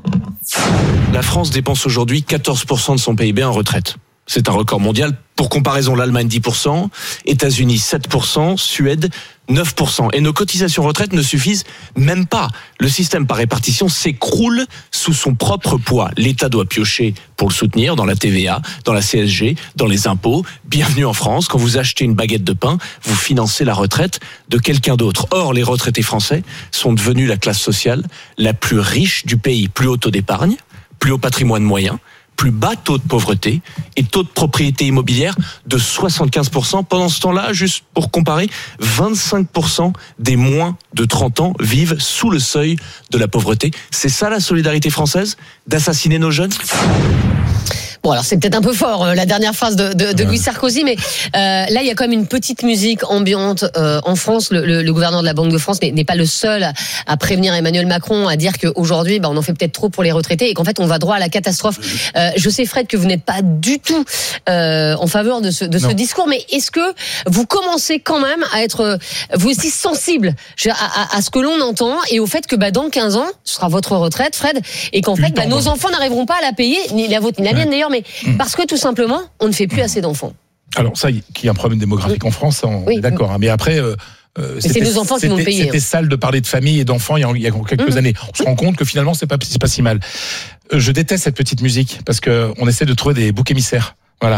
La France dépense aujourd'hui quatorze pour cent de son P I B en retraite. C'est un record mondial. Pour comparaison, l'Allemagne dix pour cent, États-Unis sept pour cent, Suède neuf pour cent. Et nos cotisations retraite ne suffisent même pas. Le système par répartition s'écroule sous son propre poids. L'État doit piocher pour le soutenir dans la T V A, dans la C S G, dans les impôts. Bienvenue en France. Quand vous achetez une baguette de pain, vous financez la retraite de quelqu'un d'autre. Or, les retraités français sont devenus la classe sociale la plus riche du pays. Plus haut taux d'épargne, plus haut patrimoine moyen, plus bas taux de pauvreté et taux de propriété immobilière de soixante-quinze pour cent. Pendant ce temps-là, juste pour comparer, vingt-cinq pour cent des moins de trente ans vivent sous le seuil de la pauvreté. C'est ça la solidarité française, d'assassiner nos jeunes ? Bon, alors c'est peut-être un peu fort, euh, la dernière phrase de, de, de Louis Sarkozy, mais euh, là, il y a quand même une petite musique ambiante euh, en France. Le, le, le gouverneur de la Banque de France n'est, n'est pas le seul à, à prévenir Emmanuel Macron, à dire qu'aujourd'hui, bah, on en fait peut-être trop pour les retraités et qu'en fait, on va droit à la catastrophe. Euh, je sais, Fred, que vous n'êtes pas du tout euh, en faveur de ce, de ce discours, mais est-ce que vous commencez quand même à être, euh, vous aussi, sensible à, à, à ce que l'on entend et au fait que bah, dans quinze ans, ce sera votre retraite, Fred, et qu'en fait, bah, nos enfants n'arriveront pas à la payer, ni la vôtre, ni la mienne d'ailleurs, mais mmh. parce que tout simplement, on ne fait plus assez d'enfants. Alors ça, qu'il y a un problème démographique mmh. en France, on oui. est d'accord. Hein, mais après, euh, euh, c'est nos enfants qui vont payer. C'était hein. sale de parler de famille et d'enfants il y a, il y a quelques mmh. années. On se rend compte que finalement, c'est pas, c'est pas si mal. Je déteste cette petite musique parce que on essaie de trouver des boucs émissaires. Voilà.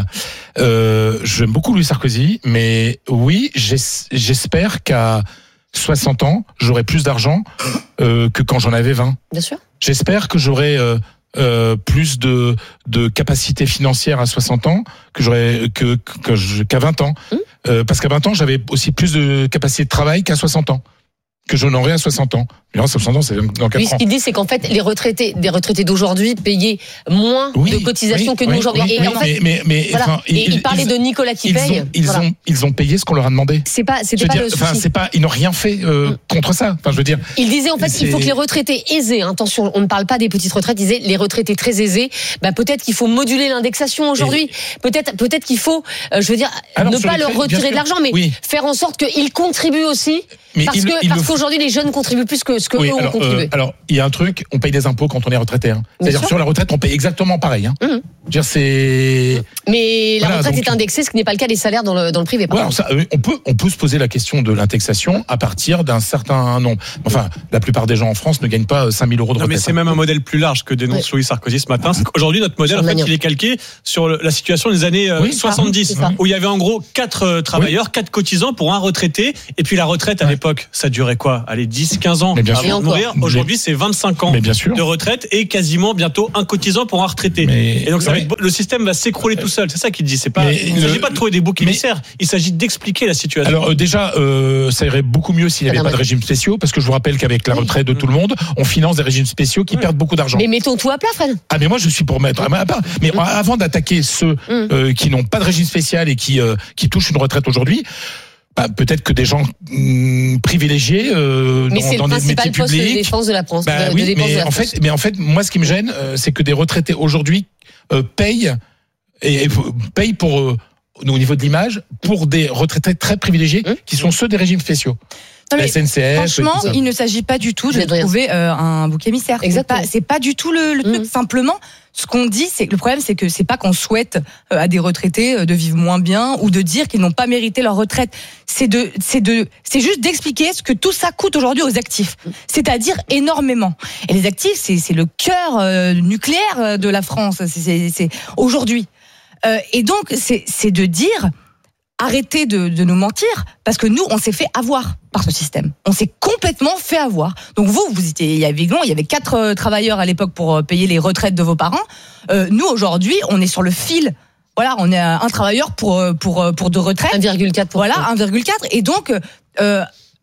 Euh, j'aime beaucoup Louis Sarkozy, mais oui, j'espère qu'à soixante ans, j'aurai plus d'argent euh, que quand j'en avais vingt. Bien sûr. J'espère que j'aurai euh, euh, plus de de capacité financière à soixante ans que j'aurais que, que, que je, qu'à vingt ans. Mmh. Euh, parce qu'à vingt ans, j'avais aussi plus de capacité de travail qu'à soixante ans. Que je n'aurai à soixante ans. Mais non, soixante ans, c'est dans quatre oui, ans. Ce qu'il dit, c'est qu'en fait, les retraités, des retraités d'aujourd'hui payaient moins oui, de cotisations oui, que nous oui, aujourd'hui. Oui, et oui, en fait, mais, mais, mais, voilà. enfin, et ils, il parlait ils, de Nicolas qui ils paye. Ont, ils, voilà. ont, ils ont payé ce qu'on leur a demandé. C'est pas, c'était pas dire, le souci. Enfin, c'est pas, ils n'ont rien fait euh, mm. contre ça. Enfin, je veux dire. Il disait en fait qu'il faut que les retraités aisés, hein, attention, on ne parle pas des petites retraites, il disait les retraités très aisés, bah, peut-être qu'il faut moduler l'indexation aujourd'hui. Et... Peut-être, peut-être qu'il faut, euh, je veux dire, Alors, ne pas les, leur retirer de l'argent, mais oui. faire en sorte qu'ils contribuent aussi. Mais parce il, que, il parce qu'aujourd'hui, les jeunes contribuent plus que ce que oui, eux alors, ont contribué. Euh, alors, il y a un truc, on paye des impôts quand on est retraité. Hein. C'est-à-dire sur la retraite, on paye exactement pareil. Hein. Mmh. Je veux dire, c'est. Mais la voilà, retraite donc... est indexée, ce qui n'est pas le cas des salaires dans le dans le privé. Ouais, alors ça, on peut on peut se poser la question de l'indexation à partir d'un certain nombre. Enfin, la plupart des gens en France ne gagnent pas cinq mille euros de non, retraite. Mais c'est même un modèle plus large que dénonce ouais. Louis Sarkozy ce matin. Aujourd'hui, notre modèle, en fait, il est calqué sur la situation des années oui, soixante-dix, ça, où il y avait en gros quatre travailleurs, oui. quatre cotisants pour un retraité, et puis la retraite à ouais. l'époque, ça durait quoi ? Allez, dix, quinze ans avant de mourir. Aujourd'hui, c'est vingt-cinq ans de retraite et quasiment bientôt un cotisant pour un retraité. Mais et donc ça ouais. va être, le système va s'écrouler tout seul. C'est ça qu'il dit. C'est pas. Mais il ne s'agit pas de trouver des boucs émissaires. Il s'agit d'expliquer la situation. Alors euh, déjà, euh, ça irait beaucoup mieux s'il n'y avait ah, pas ouais. de régimes spéciaux, parce que je vous rappelle qu'avec la retraite de tout le monde, on finance des régimes spéciaux qui ouais. perdent beaucoup d'argent. Mais mettons tout à plat, Fred. Ah mais moi je suis pour mettre à part. Mais mmh. avant d'attaquer ceux mmh. euh, qui n'ont pas de régime spécial et qui euh, qui touchent une retraite aujourd'hui. Bah, peut-être que des gens hum, privilégiés euh, mais dans, dans des métiers publics. Mais c'est le défense de la France. Bah, de, oui, de mais de la en France. fait, mais en fait, moi, ce qui me gêne, euh, c'est que des retraités aujourd'hui euh, payent et, et payent pour euh, au niveau de l'image pour des retraités très privilégiés mmh. qui sont ceux des régimes spéciaux. Non, mais la S N C F. Franchement, il ne s'agit pas du tout de trouver euh, un bouc émissaire. C'est pas, c'est pas du tout le, le truc. Mmh. Simplement, ce qu'on dit, c'est que le problème, c'est que c'est pas qu'on souhaite euh, à des retraités euh, de vivre moins bien ou de dire qu'ils n'ont pas mérité leur retraite. C'est de, c'est de, c'est juste d'expliquer ce que tout ça coûte aujourd'hui aux actifs. C'est-à-dire énormément. Et les actifs, c'est, c'est le cœur euh, nucléaire de la France. C'est, c'est, c'est aujourd'hui. Euh, et donc, c'est, c'est de dire. Arrêtez de, de nous mentir, parce que nous, on s'est fait avoir par ce système. On s'est complètement fait avoir. Donc vous, vous étiez, il y avait, il y avait quatre euh, travailleurs à l'époque pour euh, payer les retraites de vos parents. Euh, nous, aujourd'hui, on est sur le fil. Voilà, on est un travailleur pour pour pour de retraite. un virgule quatre pour cent. Voilà, un virgule quatre. Et donc, euh,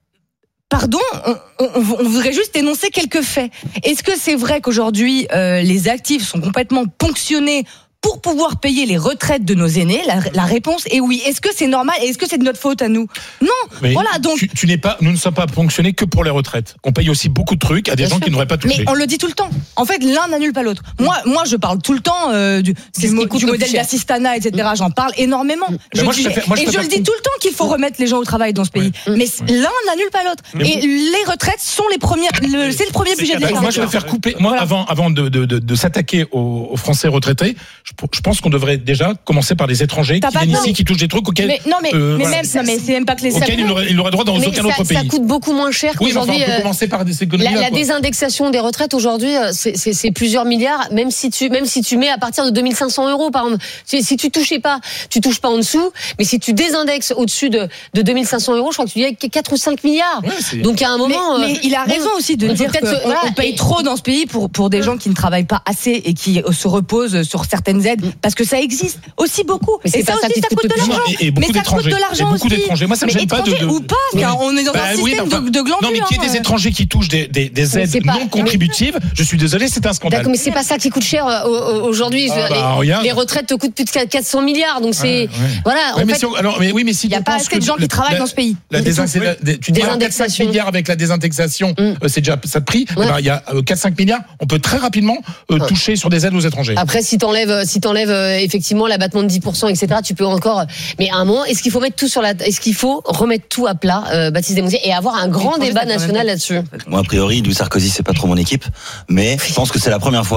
pardon, on, on, on voudrait juste énoncer quelques faits. Est-ce que c'est vrai qu'aujourd'hui, euh, les actifs sont complètement ponctionnés pour pouvoir payer les retraites de nos aînés? La, la réponse est oui. Est-ce que c'est normal et est-ce que c'est de notre faute à nous? Non. Mais voilà, donc tu, tu n'es pas, nous ne sommes pas ponctionnés que pour les retraites. On paye aussi beaucoup de trucs à des Bien gens sûr. Qui n'auraient pas touché. Mais on le dit tout le temps. En fait, l'un n'annule pas l'autre. Moi, moi, je parle tout le temps euh, du, du, mo- du modèle d'assistanat, et cetera. J'en parle énormément. Je moi, dis, je préfère, moi, je et je le dis tout le temps qu'il faut remettre les gens au travail dans ce pays. Ouais. Mais l'un n'annule pas l'autre. Mais et vous... les retraites sont les premières. Le, c'est le premier budget de l'État. Moi, je préfère couper. Moi, voilà. avant, avant de, de, de, de s'attaquer aux, aux Français retraités, je, je pense qu'on devrait déjà commencer par les étrangers T'as qui viennent ici, qui touchent des trucs auxquels. Mais, non, mais, euh, mais voilà. même, non, mais c'est même pas que les auxquels ils n'auraient, ils n'auraient droit dans mais aucun ça, autre pays. Ça coûte beaucoup moins cher oui, qu'aujourd'hui. Oui, enfin, on peut commencer par des économies. La, la désindexation des retraites aujourd'hui, c'est, c'est, c'est plusieurs milliards. Même si tu, même si tu mets à partir de deux mille cinq cents euros, par exemple, si tu touchais pas, tu touches pas en dessous. Mais si tu désindexes au-dessus de, de deux mille cinq cents euros, je crois que tu dis quatre ou cinq milliards. Ouais, donc à un moment. Mais, mais il a raison aussi de dire qu'on voilà, on paye et... trop dans ce pays pour pour des gens qui ne travaillent pas assez et qui se reposent sur certaines aides parce que ça existe aussi beaucoup. Mais et ça aussi, ça coûte de l'argent. Et, et beaucoup mais ça d'étrangers. coûte de l'argent et beaucoup aussi. d'étrangers. Moi, ça me gêne pas de, de. Ou pas, car on est dans bah, un oui, système enfin, de, de glandus. Non, mais qu'il y ait des étrangers qui touchent des, des, des aides pas, non contributives, mais... je suis désolé, c'est un scandale. D'accord, mais c'est pas ça qui coûte cher aujourd'hui. Ah, bah, les, les retraites te coûtent plus de quatre cents milliards, donc c'est ouais, ouais. voilà. Ouais, En mais fait, si on, alors, mais oui, mais si il y a pas assez de gens qui travaillent dans ce pays. La désindexation, tu dis quatre cinq milliards avec la désindexation, c'est déjà ça de prix. Il y a quatre cinq milliards, on peut très rapidement toucher sur des aides aux étrangers. Après, si t'enlèves, si t'enlèves effectivement l'abattement de dix pour cent, et cetera, tu peux encore. Mais à un moment, est-ce qu'il faut mettre tout sur la, est-ce qu'il faut remettre tout à plat, euh, Baptiste Desmontiers, et avoir un grand débat national là-dessus? Moi, a priori, Louis Sarkozy, c'est pas trop mon équipe, mais je pense que c'est la première fois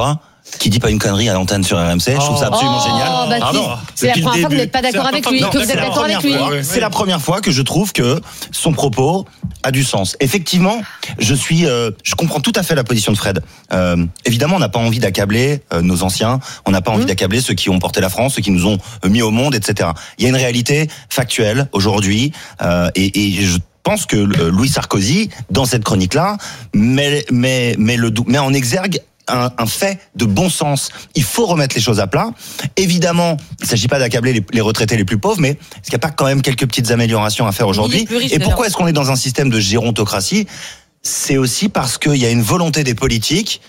Qui dit pas une connerie à l'antenne sur R M C, oh. je trouve ça absolument oh, génial. Bah, Pardon. C'est Depuis la première fois que vous n'êtes pas d'accord avec lui, non, que vous êtes d'accord avec lui. Fois, c'est la première fois que je trouve que son propos a du sens. Effectivement, je suis, euh, je comprends tout à fait la position de Fred. Euh, évidemment, on n'a pas envie d'accabler euh, nos anciens, on n'a pas envie mmh. d'accabler ceux qui ont porté la France, ceux qui nous ont mis au monde, et cetera. Il y a une réalité factuelle aujourd'hui, euh, et, et je Je pense que Louis Sarkozy, dans cette chronique-là, met, met, met, le, met en exergue un, un fait de bon sens. Il faut remettre les choses à plat. Évidemment, il ne s'agit pas d'accabler les, les retraités les plus pauvres, mais est-ce qu'il n'y a pas quand même quelques petites améliorations à faire aujourd'hui ? Et pourquoi est-ce qu'on est dans un système de gérontocratie ? C'est aussi parce qu'il y a une volonté des politiques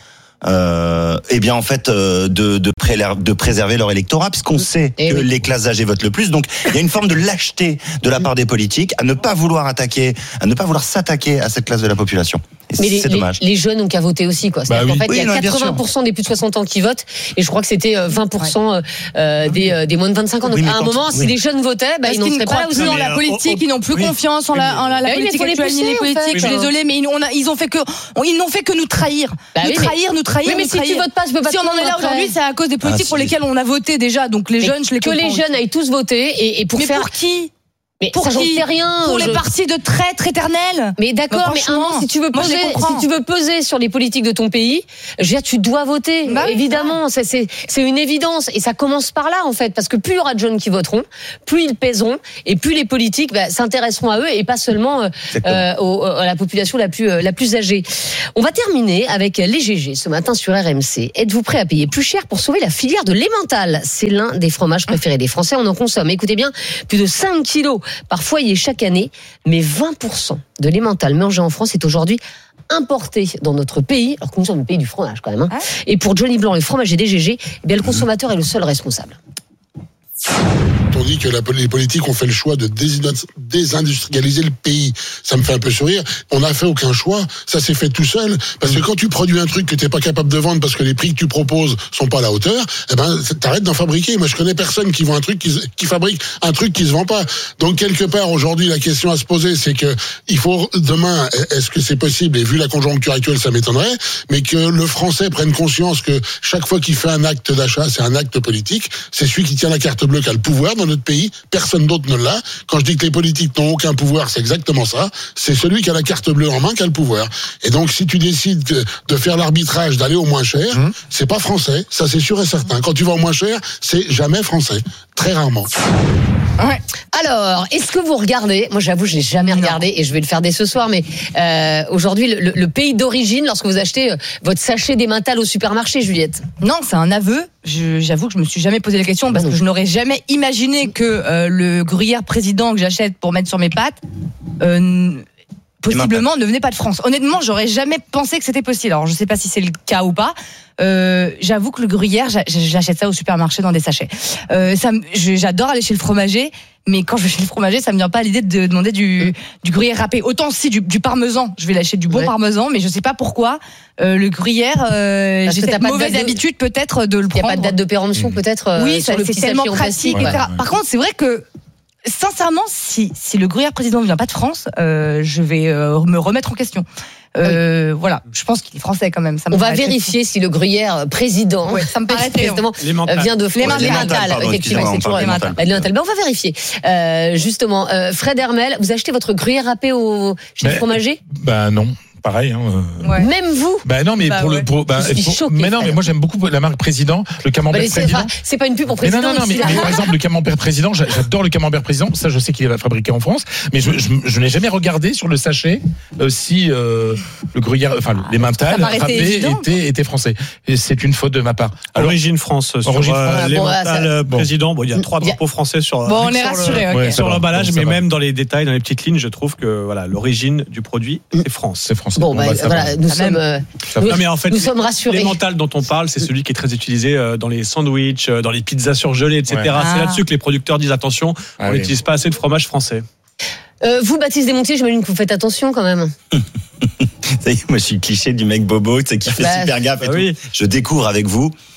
Euh, eh bien en fait euh, de, de, pré- de préserver leur électorat, puisqu'on sait et que oui. les classes âgées votent le plus. Donc il y a une forme de lâcheté de la part des politiques à ne pas vouloir attaquer, à ne pas vouloir s'attaquer à cette classe de la population. Et mais c'est les, dommage. Les, les jeunes ont qu'à voter aussi, quoi. C'est-à-dire bah oui. qu'en fait, oui, il y a non, quatre-vingts pour cent des plus de soixante ans qui votent, et je crois que c'était vingt pour cent euh, des, euh, des moins de vingt-cinq ans. Donc oui, à un moment, oui. si les jeunes votaient, bah, ils n'en seraient pas là aussi dans la politique, ils n'ont plus oui. confiance en la, en la, la politique actuelle, ni les politiques. Je suis désolée, mais ils, on a, ils ont fait que, ils n'ont fait que nous trahir, bah nous trahir, nous trahir. Mais si tu votes pas, je peux pas. Si on en est là aujourd'hui, c'est à cause des politiques pour lesquelles on a voté déjà. Donc les jeunes, je les comprends. Que les jeunes aillent tous voter et pour faire. Mais pour qui? Mais pour ça, j'en sais rien. Pour je... les partis de traîtres éternels. Mais d'accord, bah, mais un moment, si tu veux peser, si tu veux peser sur les politiques de ton pays, je veux dire, tu dois voter. Bah, évidemment, c'est, c'est, c'est une évidence. Et ça commence par là, en fait. Parce que plus il y aura de jeunes qui voteront, plus ils pèseront, et plus les politiques bah, s'intéresseront à eux, et pas seulement euh, au, à la population la plus, la plus âgée. On va terminer avec les G G ce matin sur R M C. Êtes-vous prêt à payer plus cher pour sauver la filière de l'emmental ? C'est l'un des fromages préférés des Français. On en consomme, écoutez bien, plus de cinq kilos par foyer chaque année, mais vingt pour cent de l'emmental mangé en France est aujourd'hui importé dans notre pays, alors que nous sommes le pays du fromage quand même. Hein. Ah. Et pour Johnny Blanc, le fromager des G G, eh bien, le consommateur est le seul responsable. On dit que la, les politiques ont fait le choix de désindustrialiser le pays. Ça me fait un peu sourire. On n'a fait aucun choix. Ça s'est fait tout seul. Parce que quand tu produis un truc que t'es pas capable de vendre parce que les prix que tu proposes sont pas à la hauteur, eh ben, t'arrêtes d'en fabriquer. Moi, je connais personne qui vend un truc, qui, qui fabrique un truc qui se vend pas. Donc, quelque part, aujourd'hui, la question à se poser, c'est que il faut, demain, est-ce que c'est possible, et vu la conjoncture actuelle, ça m'étonnerait, mais que le Français prenne conscience que chaque fois qu'il fait un acte d'achat, c'est un acte politique. C'est celui qui tient la carte bleue qui a le pouvoir dans notre pays, personne d'autre ne l'a. Quand je dis que les politiques n'ont aucun pouvoir, c'est exactement ça. C'est celui qui a la carte bleue en main qui a le pouvoir. Et donc, si tu décides de, de faire l'arbitrage, d'aller au moins cher, mmh. c'est pas français, ça c'est sûr et certain. Quand tu vas au moins cher, c'est jamais français, très rarement. Ouais. Alors, est-ce que vous regardez ? Moi, j'avoue, je l'ai jamais regardé et je vais le faire dès ce soir. Mais euh, aujourd'hui, le, le pays d'origine, lorsque vous achetez euh, votre sachet d'emmental au supermarché, Juliette. Non, c'est un aveu. Je, j'avoue que je me suis jamais posé la question parce que je n'aurais jamais imaginé que euh, le gruyère président que j'achète pour mettre sur mes pâtes. Euh, possiblement ne venait pas de France. Honnêtement, j'aurais jamais pensé que c'était possible. Alors, je sais pas si c'est le cas ou pas. Euh, j'avoue que le gruyère, j'achète ça au supermarché dans des sachets. Euh, ça, j'adore aller chez le fromager, mais quand je vais chez le fromager, ça me vient pas à l'idée de demander du, du gruyère râpé. Autant si du, du parmesan, je vais lâcher du bon ouais. parmesan, mais je sais pas pourquoi euh, le gruyère. Euh, j'ai cette mauvaise de... habitude peut-être de le prendre. Il y a pas de date de péremption peut-être. Euh, oui, ça, sur le c'est petit tellement pratique, et cetera. Ouais. Par contre, c'est vrai que. Sincèrement, si, si le gruyère président ne vient pas de France, euh, je vais euh, me remettre en question. Euh, oui. Voilà, je pense qu'il est français quand même. Ça On va vérifier si le gruyère président, ouais, ça me paraît justement, vient de France. L'emmental, effectivement, c'est toujours l'emmental. L'emmental. Ben, on va vérifier. Euh, justement, euh, Fred Hermel, vous achetez votre gruyère râpé au chez le fromager ? Ben non. Pareil, hein. Ouais. Même vous. Bah non, mais bah pour ouais. le, pour, bah, je suis pour, choquée, mais non, mais moi j'aime beaucoup la marque Président, le camembert bah, président. Pas, c'est pas une pub pour Président. Mais non, non, non, mais, mais par exemple le camembert président, j'adore le camembert président. Ça, je sais qu'il est fabriqué en France, mais je, je, je n'ai jamais regardé sur le sachet euh, si euh, le gruyère, enfin l'emmental râpé était, était français. Et c'est une faute de ma part. Alors, Origine France. Sur Origine euh, France. L'emmental bon, président. Bon, il y a trois drapeaux français sur. Bon, on est rassurés. Okay. Sur l'emballage, mais même dans les détails, dans les petites lignes, je trouve que voilà, l'origine du produit, c'est France. C'est français. Bon, voilà, nous sommes. Euh, nous, non, mais en fait, nous sommes rassurés. L'emmental dont on parle, c'est celui qui est très utilisé dans les sandwichs, dans les pizzas surgelées, et cetera. Ouais. Ah. C'est là-dessus que les producteurs disent attention, ah, on n'utilise oui. pas assez de fromage français. Euh, vous, Baptiste Desmontiers, j'imagine que vous faites attention quand même. Ça y est, moi je suis le cliché du mec bobo, tu sais, qui fait bah, super gaffe et bah tout. Oui. Je découvre avec vous.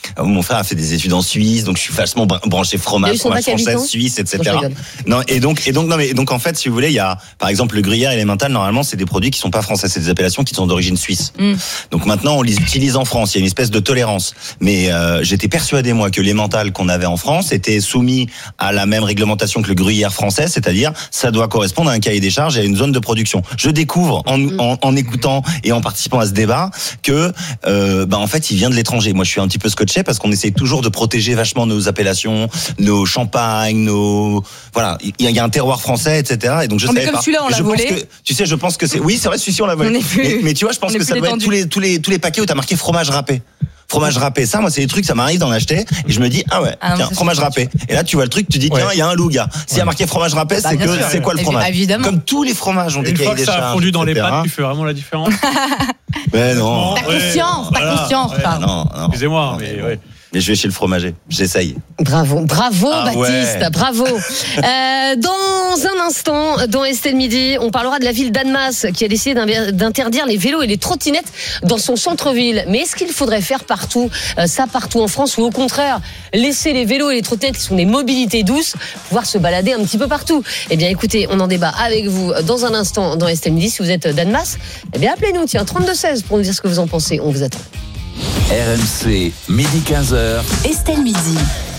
mon frère a fait des études en Suisse, donc je suis vachement branché fromage, fromage français, suisse, et cetera. Non, et donc, et donc, non, mais donc en fait, si vous voulez, il y a, par exemple, le gruyère et l'emmental. Normalement, c'est des produits qui sont pas français, c'est des appellations qui sont d'origine suisse. Mm. Donc maintenant, on les utilise en France. Il y a une espèce de tolérance. Mais euh, j'étais persuadé moi que l'emmental qu'on avait en France était soumis à la même réglementation que le gruyère français, c'est-à-dire ça doit correspondre à un cahier des charges et à une zone de production. Je découvre en, mm. en, en écoutant et en participant à ce débat que, euh, bah en fait, il vient de l'étranger. Moi, je suis un petit peu scotché parce qu'on essaye toujours de protéger vachement nos appellations, nos champagnes, nos voilà. Il y a un terroir français, et cetera. Et donc je sais pas. Comme celui-là, on l'a volé. Que, tu sais, je pense que c'est. Oui, c'est vrai, celui-ci on l'a volé. Mais, mais tu vois, je pense que ça doit être tous les tous les tous les paquets où t'as marqué fromage râpé. Fromage râpé, ça, moi, c'est des trucs, ça m'arrive d'en acheter, et je me dis, ah ouais, ah, tiens, fromage râpé. Et là, tu vois le truc, tu dis, tiens, il ouais. y a un loup, gars. S'il ouais. y a marqué fromage râpé, bah, c'est que, sûr, c'est quoi le fromage? Évidemment. Comme tous les fromages ont des cahiers des charges. Une fois que ça a fondu dans les pâtes, tu fais vraiment la différence. Mais non. T'as conscience, t'as conscience, Non, non. Excusez-moi, mais ouais. Mais je vais chez le fromager, j'essaye. Bravo, bravo ah, Baptiste, ouais. bravo. euh, dans un instant, dans Estelle Midi, on parlera de la ville d'Annemasse qui a décidé d'interdire les vélos et les trottinettes dans son centre-ville. Mais est-ce qu'il faudrait faire partout, euh, ça partout en France, ou au contraire, laisser les vélos et les trottinettes qui sont des mobilités douces pouvoir se balader un petit peu partout? Eh bien écoutez, on en débat avec vous dans un instant dans Estelle Midi. Si vous êtes d'Annemasse, eh bien appelez-nous, tiens, trente-deux seize pour nous dire ce que vous en pensez, on vous attend. R M C, midi quinze heures. Estelle Midi.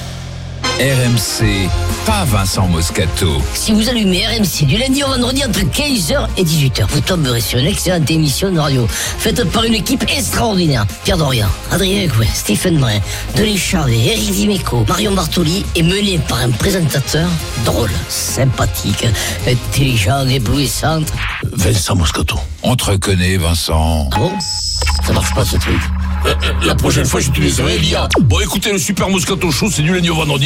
R M C, pas Vincent Moscato. Si vous allumez R M C du lundi au vendredi entre quinze heures et dix-huit heures, vous tomberez sur une excellente émission de radio faite par une équipe extraordinaire. Pierre Dorian, Adrien Couet, Stephen Brun, Denis Charvet, Éric Dimeco, Marion Bartoli est menée par un présentateur drôle, sympathique, intelligent, éblouissant. Vincent Moscato. On te reconnaît, Vincent. Ah bon? Ça marche pas ce truc. La prochaine fois, j'utiliserai l'I A. Bon, écoutez, le Super Moscato Show, c'est du lundi au vendredi.